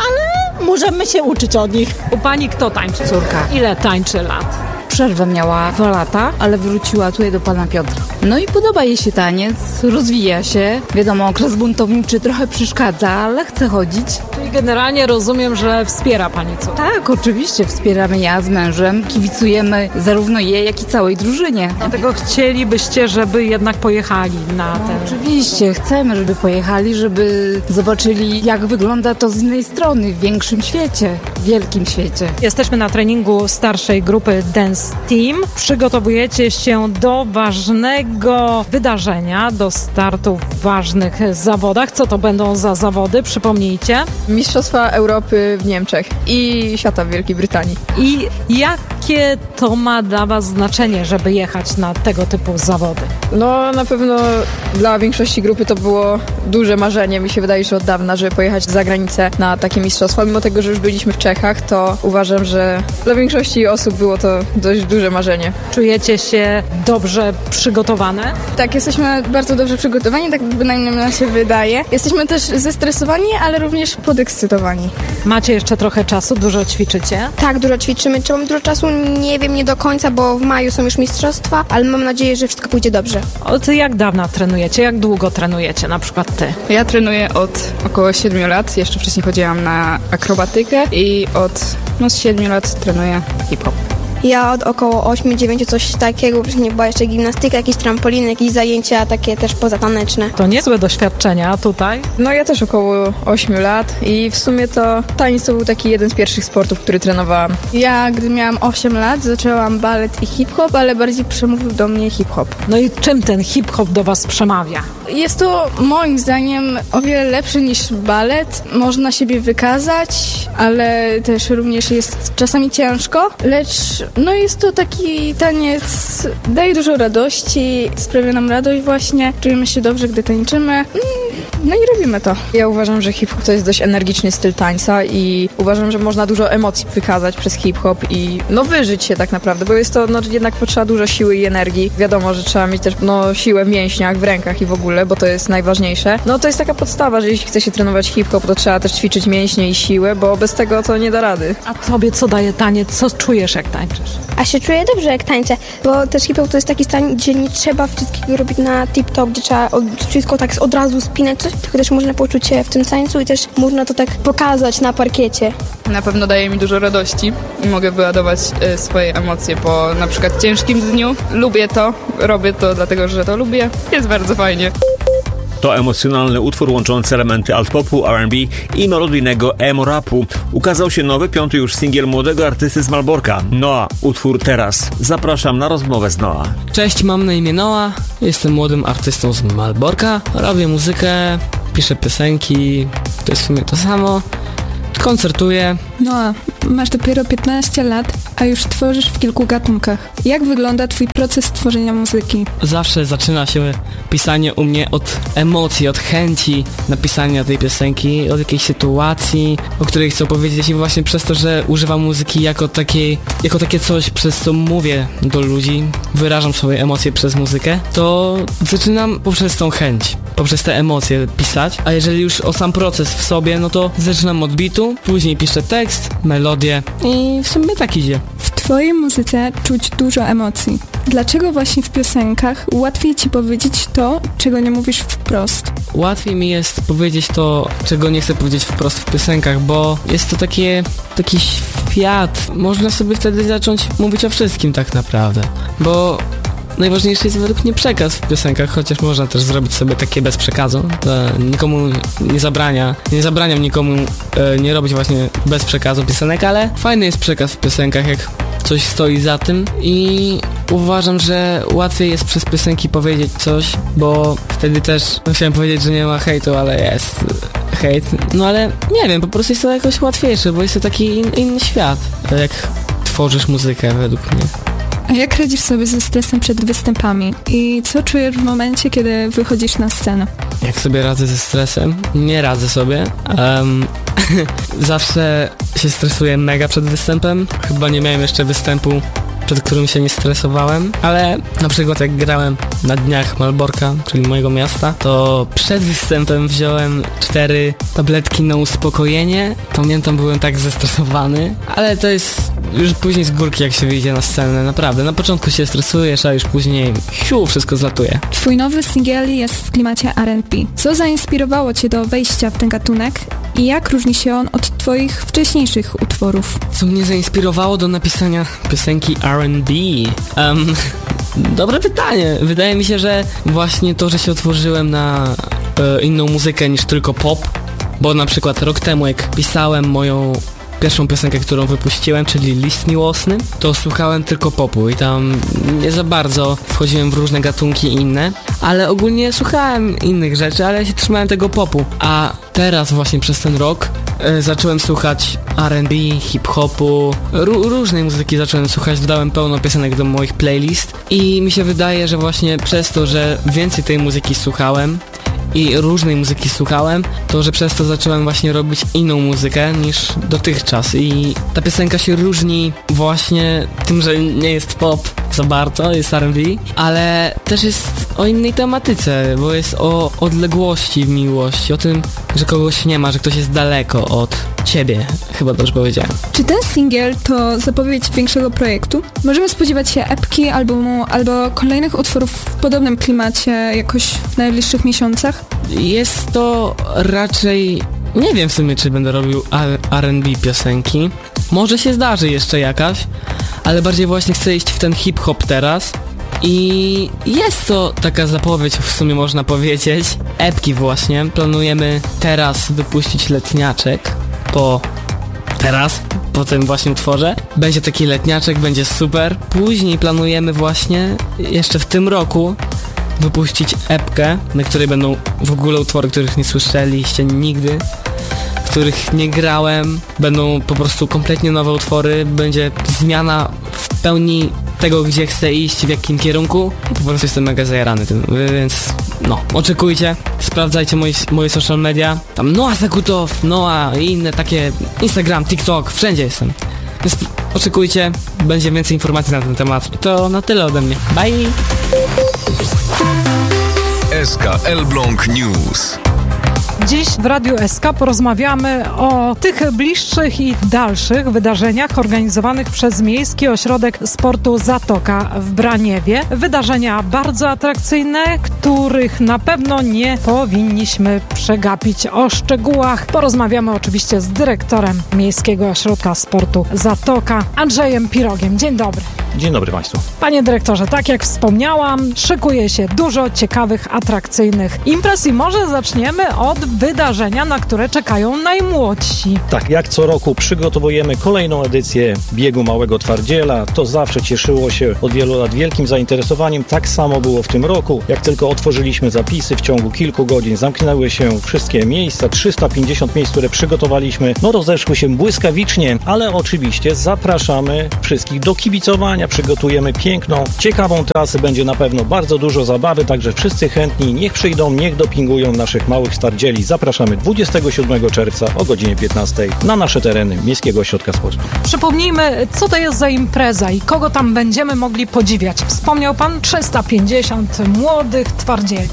ale możemy się uczyć od nich. U pani kto tańczy? Córka. Ile tańczy lat? Przerwę miała 2 lata, ale wróciła tutaj do pana Piotra. No i podoba jej się taniec, rozwija się. Wiadomo, okres buntowniczy trochę przeszkadza, ale chce chodzić. Czyli generalnie rozumiem, że wspiera pani córkę. Tak, oczywiście wspieramy ja z mężem, kibicujemy zarówno jej, jak i całej drużynie. Dlatego chcielibyście, żeby jednak pojechali na ten... Oczywiście, chcemy, żeby pojechali, żeby zobaczyli, jak wygląda to z innej strony, w większym świecie, w wielkim świecie. Jesteśmy na treningu starszej grupy Dance Team. Przygotowujecie się do ważnego wydarzenia, do startu w ważnych zawodach. Co to będą za zawody? Przypomnijcie. Mistrzostwa Europy w Niemczech i świata w Wielkiej Brytanii. I jakie to ma dla was znaczenie, żeby jechać na tego typu zawody? No na pewno dla większości grupy to było duże marzenie. Mi się wydaje, że od dawna, żeby pojechać za granicę na takie mistrzostwa. Mimo tego, że już byliśmy w Czechach, to uważam, że dla większości osób było to dość duże marzenie. Czujecie się dobrze przygotowane? Tak, jesteśmy bardzo dobrze przygotowani, tak bynajmniej nam się wydaje. Jesteśmy też zestresowani, ale również podekscytowani. Macie jeszcze trochę czasu, dużo ćwiczycie? Tak, dużo ćwiczymy. Czy mamy dużo czasu? Nie wiem, nie do końca, bo w maju są już mistrzostwa, ale mam nadzieję, że wszystko pójdzie dobrze. Od jak dawna trenujecie? Jak długo trenujecie, na przykład ty? Ja trenuję od około 7 lat. Jeszcze wcześniej chodziłam na akrobatykę i od 7 lat trenuję hip-hop. Ja od około 8-9 coś takiego, wcześniej była jeszcze gimnastyka, jakieś trampoliny, jakieś zajęcia takie też pozataneczne. To niezłe doświadczenia tutaj. No ja też około 8 lat i w sumie to taniec to był taki jeden z pierwszych sportów, który trenowałam. Ja, gdy miałam 8 lat, zaczęłam balet i hip-hop, ale bardziej przemówił do mnie hip-hop. No i czym ten hip-hop do was przemawia? Jest to moim zdaniem o wiele lepszy niż balet. Można siebie wykazać, ale też również jest czasami ciężko, lecz jest to taki taniec daje dużo radości, sprawia nam radość właśnie, czujemy się dobrze, gdy tańczymy, no i robimy to. Ja uważam, że hip-hop to jest dość energiczny styl tańca i uważam, że można dużo emocji wykazać przez hip-hop i wyżyć się tak naprawdę, bo jest to jednak potrzeba dużo siły i energii. Wiadomo, że trzeba mieć też siłę w mięśniach, w rękach i w ogóle, bo to jest najważniejsze. To jest taka podstawa, że jeśli chce się trenować hip-hop, to trzeba też ćwiczyć mięśnie i siłę, bo bez tego to nie da rady. A tobie co daje taniec? Co czujesz, jak tańczysz? A się czuję dobrze, jak tańczę, bo też hip-hop to jest taki stan, gdzie nie trzeba wszystkiego robić na tip-top, gdzie trzeba wszystko tak od razu spinać coś, tylko też można poczuć się w tym tańcu i też można to tak pokazać na parkiecie. Na pewno daje mi dużo radości i mogę wyładować swoje emocje po na przykład ciężkim dniu. Lubię to, robię to dlatego, że to lubię. Jest bardzo fajnie. To emocjonalny utwór łączący elementy alt-popu, R&B i melodyjnego emo-rapu. Ukazał się nowy, 5. już singiel młodego artysty z Malborka, Noah. Utwór Teraz. Zapraszam na rozmowę z Noah. Cześć, mam na imię Noah, jestem młodym artystą z Malborka, robię muzykę, piszę piosenki, to jest w sumie to samo. Koncertuję. Noah, masz dopiero 15 lat, a już tworzysz w kilku gatunkach. Jak wygląda twój proces tworzenia muzyki? Zawsze zaczyna się pisanie u mnie od emocji, od chęci napisania tej piosenki, od jakiejś sytuacji, o której chcę powiedzieć i właśnie przez to, że używam muzyki jako takie coś, przez co mówię do ludzi, wyrażam swoje emocje przez muzykę, to zaczynam poprzez tą chęć, poprzez te emocje pisać, a jeżeli już o sam proces w sobie, no to zaczynam od bitu, później piszę tekst, melodię i w sumie tak idzie. W twojej muzyce czuć dużo emocji. Dlaczego właśnie w piosenkach łatwiej ci powiedzieć to, czego nie mówisz wprost? Łatwiej mi jest powiedzieć to, czego nie chcę powiedzieć wprost w piosenkach, bo jest to taki świat. Można sobie wtedy zacząć mówić o wszystkim tak naprawdę, bo najważniejszy jest według mnie przekaz w piosenkach, chociaż można też zrobić sobie takie bez przekazu. To nikomu nie zabraniam nikomu nie robić właśnie bez przekazu piosenek, ale fajny jest przekaz w piosenkach, jak coś stoi za tym i uważam, że łatwiej jest przez piosenki powiedzieć coś, bo wtedy też chciałem powiedzieć, że nie ma hejtu, ale jest hejt. No ale nie wiem, po prostu jest to jakoś łatwiejsze, bo jest to taki inny świat, jak tworzysz muzykę według mnie. A jak radzisz sobie ze stresem przed występami? I co czujesz w momencie, kiedy wychodzisz na scenę? Jak sobie radzę ze stresem? Nie radzę sobie. Zawsze się stresuję mega przed występem. Chyba nie miałem jeszcze występu, przed którym się nie stresowałem, ale na przykład jak grałem na dniach Malborka, czyli mojego miasta, to przed występem wziąłem 4 tabletki na uspokojenie. Pamiętam, byłem tak zestresowany, ale to jest już później z górki, jak się wyjdzie na scenę, naprawdę. Na początku się stresujesz, a już później wszystko zlatuje. Twój nowy singiel jest w klimacie R&B. Co zainspirowało cię do wejścia w ten gatunek i jak różni się on od twoich wcześniejszych utworów? Co mnie zainspirowało do napisania piosenki R&B? Dobre pytanie. Wydaje mi się, że właśnie to, że się otworzyłem na inną muzykę niż tylko pop, bo na przykład rok temu, jak pisałem moją pierwszą piosenkę, którą wypuściłem, czyli List Miłosny, to słuchałem tylko popu i tam nie za bardzo wchodziłem w różne gatunki inne, ale ogólnie słuchałem innych rzeczy, ale się trzymałem tego popu. A teraz właśnie przez ten rok zacząłem słuchać R&B, hip-hopu, różnej muzyki zacząłem słuchać, dodałem pełno piosenek do moich playlist i mi się wydaje, że właśnie przez to, że więcej tej muzyki słuchałem i różnej muzyki słuchałem, to że przez to zacząłem właśnie robić inną muzykę niż dotychczas i ta piosenka się różni właśnie tym, że nie jest pop za bardzo, jest R&B, ale też jest o innej tematyce, bo jest o odległości w miłości, o tym, że kogoś nie ma, że ktoś jest daleko od ciebie, chyba dobrze powiedziałem. Czy ten singiel to zapowiedź większego projektu? Możemy spodziewać się epki, albumu albo kolejnych utworów w podobnym klimacie jakoś w najbliższych miesiącach? Jest to raczej... Nie wiem w sumie, czy będę robił R&B piosenki. Może się zdarzy jeszcze jakaś, ale bardziej właśnie chcę iść w ten hip-hop teraz. I jest to taka zapowiedź, w sumie można powiedzieć, epki właśnie. Planujemy teraz wypuścić letniaczek po tym właśnie utworze. Będzie taki letniaczek, będzie super. Później planujemy właśnie jeszcze w tym roku wypuścić epkę, na której będą w ogóle utwory, których nie słyszeliście nigdy, w których nie grałem. Będą po prostu kompletnie nowe utwory, będzie zmiana w pełni tego, gdzie chcę iść, w jakim kierunku i po prostu jestem mega zajarany tym, więc no, oczekujcie, sprawdzajcie moje social media, tam Noah Zakutow, Noah i inne takie, Instagram, TikTok, wszędzie jestem, więc oczekujcie, będzie więcej informacji na ten temat. To na tyle ode mnie, bye! SK Elbląg News. Dziś w Radiu SK porozmawiamy o tych bliższych i dalszych wydarzeniach organizowanych przez Miejski Ośrodek Sportu Zatoka w Braniewie. Wydarzenia bardzo atrakcyjne, których na pewno nie powinniśmy przegapić. O szczegółach porozmawiamy oczywiście z dyrektorem Miejskiego Ośrodka Sportu Zatoka, Andrzejem Pirogiem. Dzień dobry. Dzień dobry Państwu. Panie dyrektorze, tak jak wspomniałam, szykuje się dużo ciekawych, atrakcyjnych imprez i może zaczniemy od wydarzenia, na które czekają najmłodsi. Tak, jak co roku przygotowujemy kolejną edycję biegu Małego Twardziela. To zawsze cieszyło się od wielu lat wielkim zainteresowaniem. Tak samo było w tym roku. Jak tylko otworzyliśmy zapisy, w ciągu kilku godzin zamknęły się wszystkie miejsca. 350 miejsc, które przygotowaliśmy, rozeszły się błyskawicznie, ale oczywiście zapraszamy wszystkich do kibicowania. Przygotujemy piękną, ciekawą trasę. Będzie na pewno bardzo dużo zabawy, także wszyscy chętni niech przyjdą, niech dopingują naszych Małych Twardzieli. Zapraszamy 27 czerwca o godzinie 15 na nasze tereny Miejskiego Ośrodka Sportu. Przypomnijmy, co to jest za impreza i kogo tam będziemy mogli podziwiać. Wspomniał Pan 350 młodych twardzieli.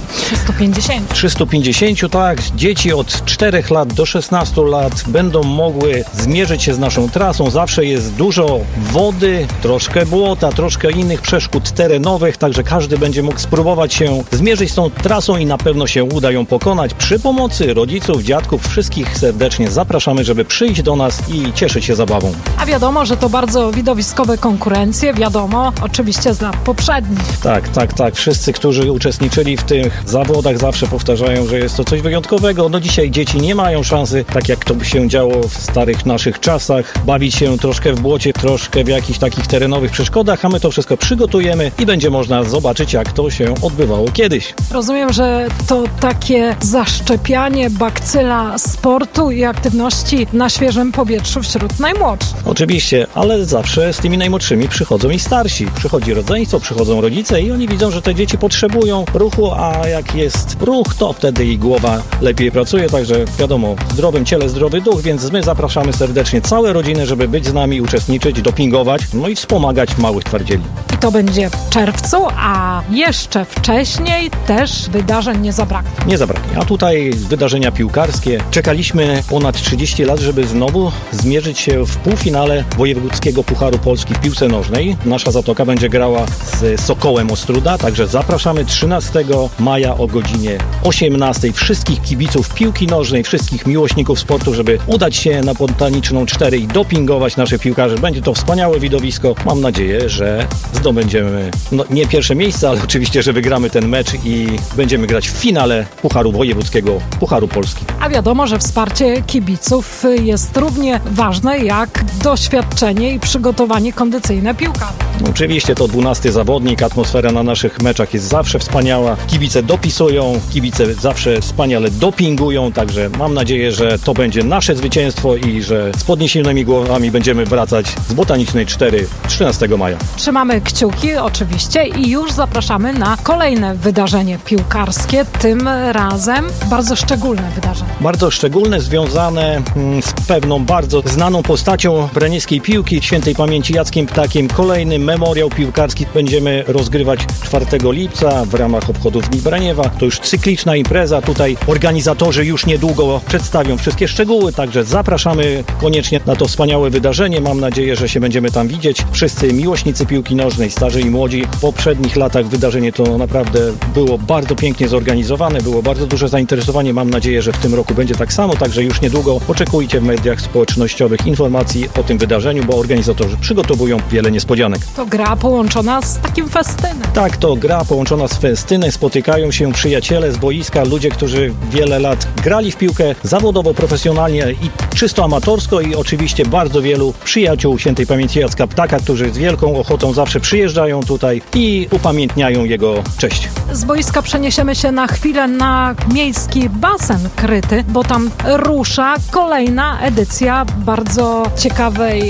350, tak. Dzieci od 4 lat do 16 lat będą mogły zmierzyć się z naszą trasą. Zawsze jest dużo wody, troszkę błota, troszkę innych przeszkód terenowych, także każdy będzie mógł spróbować się zmierzyć z tą trasą i na pewno się uda ją pokonać. Przy pomocy rodziców, dziadków, wszystkich serdecznie zapraszamy, żeby przyjść do nas i cieszyć się zabawą. A wiadomo, że to bardzo widowiskowe konkurencje, wiadomo, oczywiście z lat poprzednich. Tak. Wszyscy, którzy uczestniczyli w tych zawodach, zawsze powtarzają, że jest to coś wyjątkowego. No dzisiaj dzieci nie mają szansy, tak jak to by się działo w starych naszych czasach, bawić się troszkę w błocie, troszkę w jakichś takich terenowych przeszkodach, a my to wszystko przygotujemy i będzie można zobaczyć, jak to się odbywało kiedyś. Rozumiem, że to takie zaszczepianie bakcyla sportu i aktywności na świeżym powietrzu wśród najmłodszych. Oczywiście, ale zawsze z tymi najmłodszymi przychodzą i starsi. Przychodzi rodzeństwo, przychodzą rodzice i oni widzą, że te dzieci potrzebują ruchu, a jak jest ruch, to wtedy i głowa lepiej pracuje, także wiadomo, w zdrowym ciele zdrowy duch, więc my zapraszamy serdecznie całe rodziny, żeby być z nami, uczestniczyć, dopingować, no i wspomagać Małych Twardzieli. I to będzie w czerwcu, a jeszcze wcześniej też wydarzeń nie zabraknie. Nie zabraknie. A tutaj wydarzenia piłkarskie. Czekaliśmy ponad 30 lat, żeby znowu zmierzyć się w półfinale Wojewódzkiego Pucharu Polski w piłce nożnej. Nasza Zatoka będzie grała z Sokołem Ostróda, także zapraszamy 13 maja o godzinie 18. Wszystkich kibiców piłki nożnej, wszystkich miłośników sportu, żeby udać się na Botaniczną 4 i dopingować naszych piłkarzy. Będzie to wspaniałe widowisko. Mam nadzieję, że zdobędziemy nie pierwsze miejsce, ale oczywiście, że wygramy ten mecz i będziemy grać w finale Pucharu Wojewódzkiego Pucharu Polski. A wiadomo, że wsparcie kibiców jest równie ważne jak doświadczenie i przygotowanie kondycyjne piłkarzy. Oczywiście to 12 zawodnik, atmosfera na naszych meczach jest zawsze wspaniała, kibice dopisują, kibice zawsze wspaniale dopingują, także mam nadzieję, że to będzie nasze zwycięstwo i że z podniesionymi głowami będziemy wracać z Botanicznej 4 13 maja. Trzymamy kciuki oczywiście i już zapraszamy na kolejne wydarzenie piłkarskie, tym razem bardzo szczególne wydarzenie. Bardzo szczególne, związane z pewną bardzo znaną postacią branieskiej piłki, świętej pamięci Jackiem Ptakiem. Kolejny memoriał piłkarski będziemy rozgrywać 4 lipca w ramach obchodów Dni Braniewa. To już cykliczna impreza. Tutaj organizatorzy już niedługo przedstawią wszystkie szczegóły, także zapraszamy koniecznie na to wspaniałe wydarzenie. Mam nadzieję, że się będziemy tam widzieć. Wszyscy miłośnicy piłki nożnej, starzy i młodzi. W poprzednich latach wydarzenie to naprawdę było bardzo pięknie zorganizowane, było bardzo duże zainteresowanie. Mam nadzieję, że w tym roku będzie tak samo, także już niedługo oczekujcie w mediach społecznościowych informacji o tym wydarzeniu, bo organizatorzy przygotowują wiele niespodzianek. To gra połączona z takim festynem. Tak, to gra połączona z festynem. Spotykają się przyjaciele z boiska, ludzie, którzy wiele lat grali w piłkę zawodowo, profesjonalnie i czysto amatorsko i oczywiście bardzo wielu przyjaciół świętej pamięci Jacka Ptaka, którzy z wielką ochotą zawsze przyjeżdżają tutaj i upamiętniają jego cześć. Z boiska przeniesiemy się na chwilę na miejski basen kryty, bo tam rusza kolejna edycja bardzo ciekawej akcji.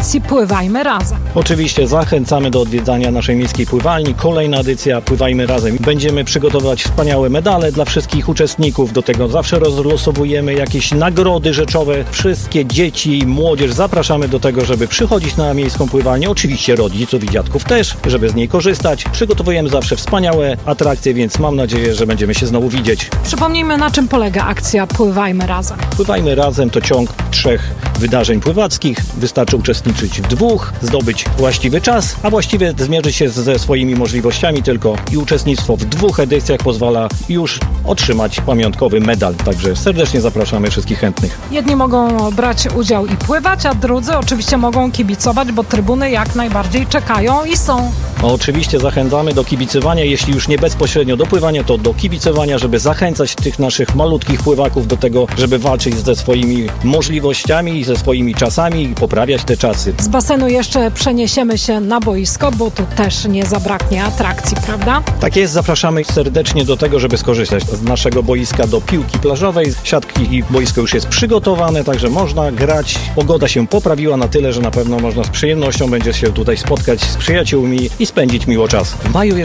akcji Pływajmy Razem. Oczywiście zachęcamy do odwiedzania naszej miejskiej pływalni. Kolejna edycja Pływajmy Razem. Będziemy przygotowywać wspaniałe medale dla wszystkich uczestników. Do tego zawsze rozlosowujemy jakieś nagrody rzeczowe. Wszystkie dzieci i młodzież zapraszamy do tego, żeby przychodzić na miejską pływalnię. Oczywiście rodziców i dziadków też, żeby z niej korzystać. Przygotowujemy zawsze wspaniałe atrakcje, więc mam nadzieję, że będziemy się znowu widzieć. Przypomnijmy, na czym polega akcja Pływajmy Razem. Pływajmy Razem to ciąg 3 wydarzeń pływackich. Wystarczy uczestniczyć w 2, zdobyć właściwy czas, a właściwie zmierzyć się ze swoimi możliwościami tylko i uczestnictwo w 2 edycjach pozwala już otrzymać pamiątkowy medal. Także serdecznie zapraszamy wszystkich chętnych. Jedni mogą brać udział i pływać, a drudzy oczywiście mogą kibicować, bo trybuny jak najbardziej czekają i są. Oczywiście zachęcamy do kibicowania, jeśli już nie bezpośrednio do pływania, to do kibicowania, żeby zachęcać tych naszych malutkich pływaków do tego, żeby walczyć ze swoimi możliwościami i ze swoimi czasami i poprawiać te czasy. Z basenu jeszcze przeniesiemy się na boisko, bo tu też nie zabraknie atrakcji, prawda? Tak jest, zapraszamy serdecznie do tego, żeby skorzystać z naszego boiska do piłki plażowej. Siatki i boisko już jest przygotowane, także można grać. Pogoda się poprawiła na tyle, że na pewno można z przyjemnością będzie się tutaj spotkać z przyjaciółmi i spędzić miło czas. W maju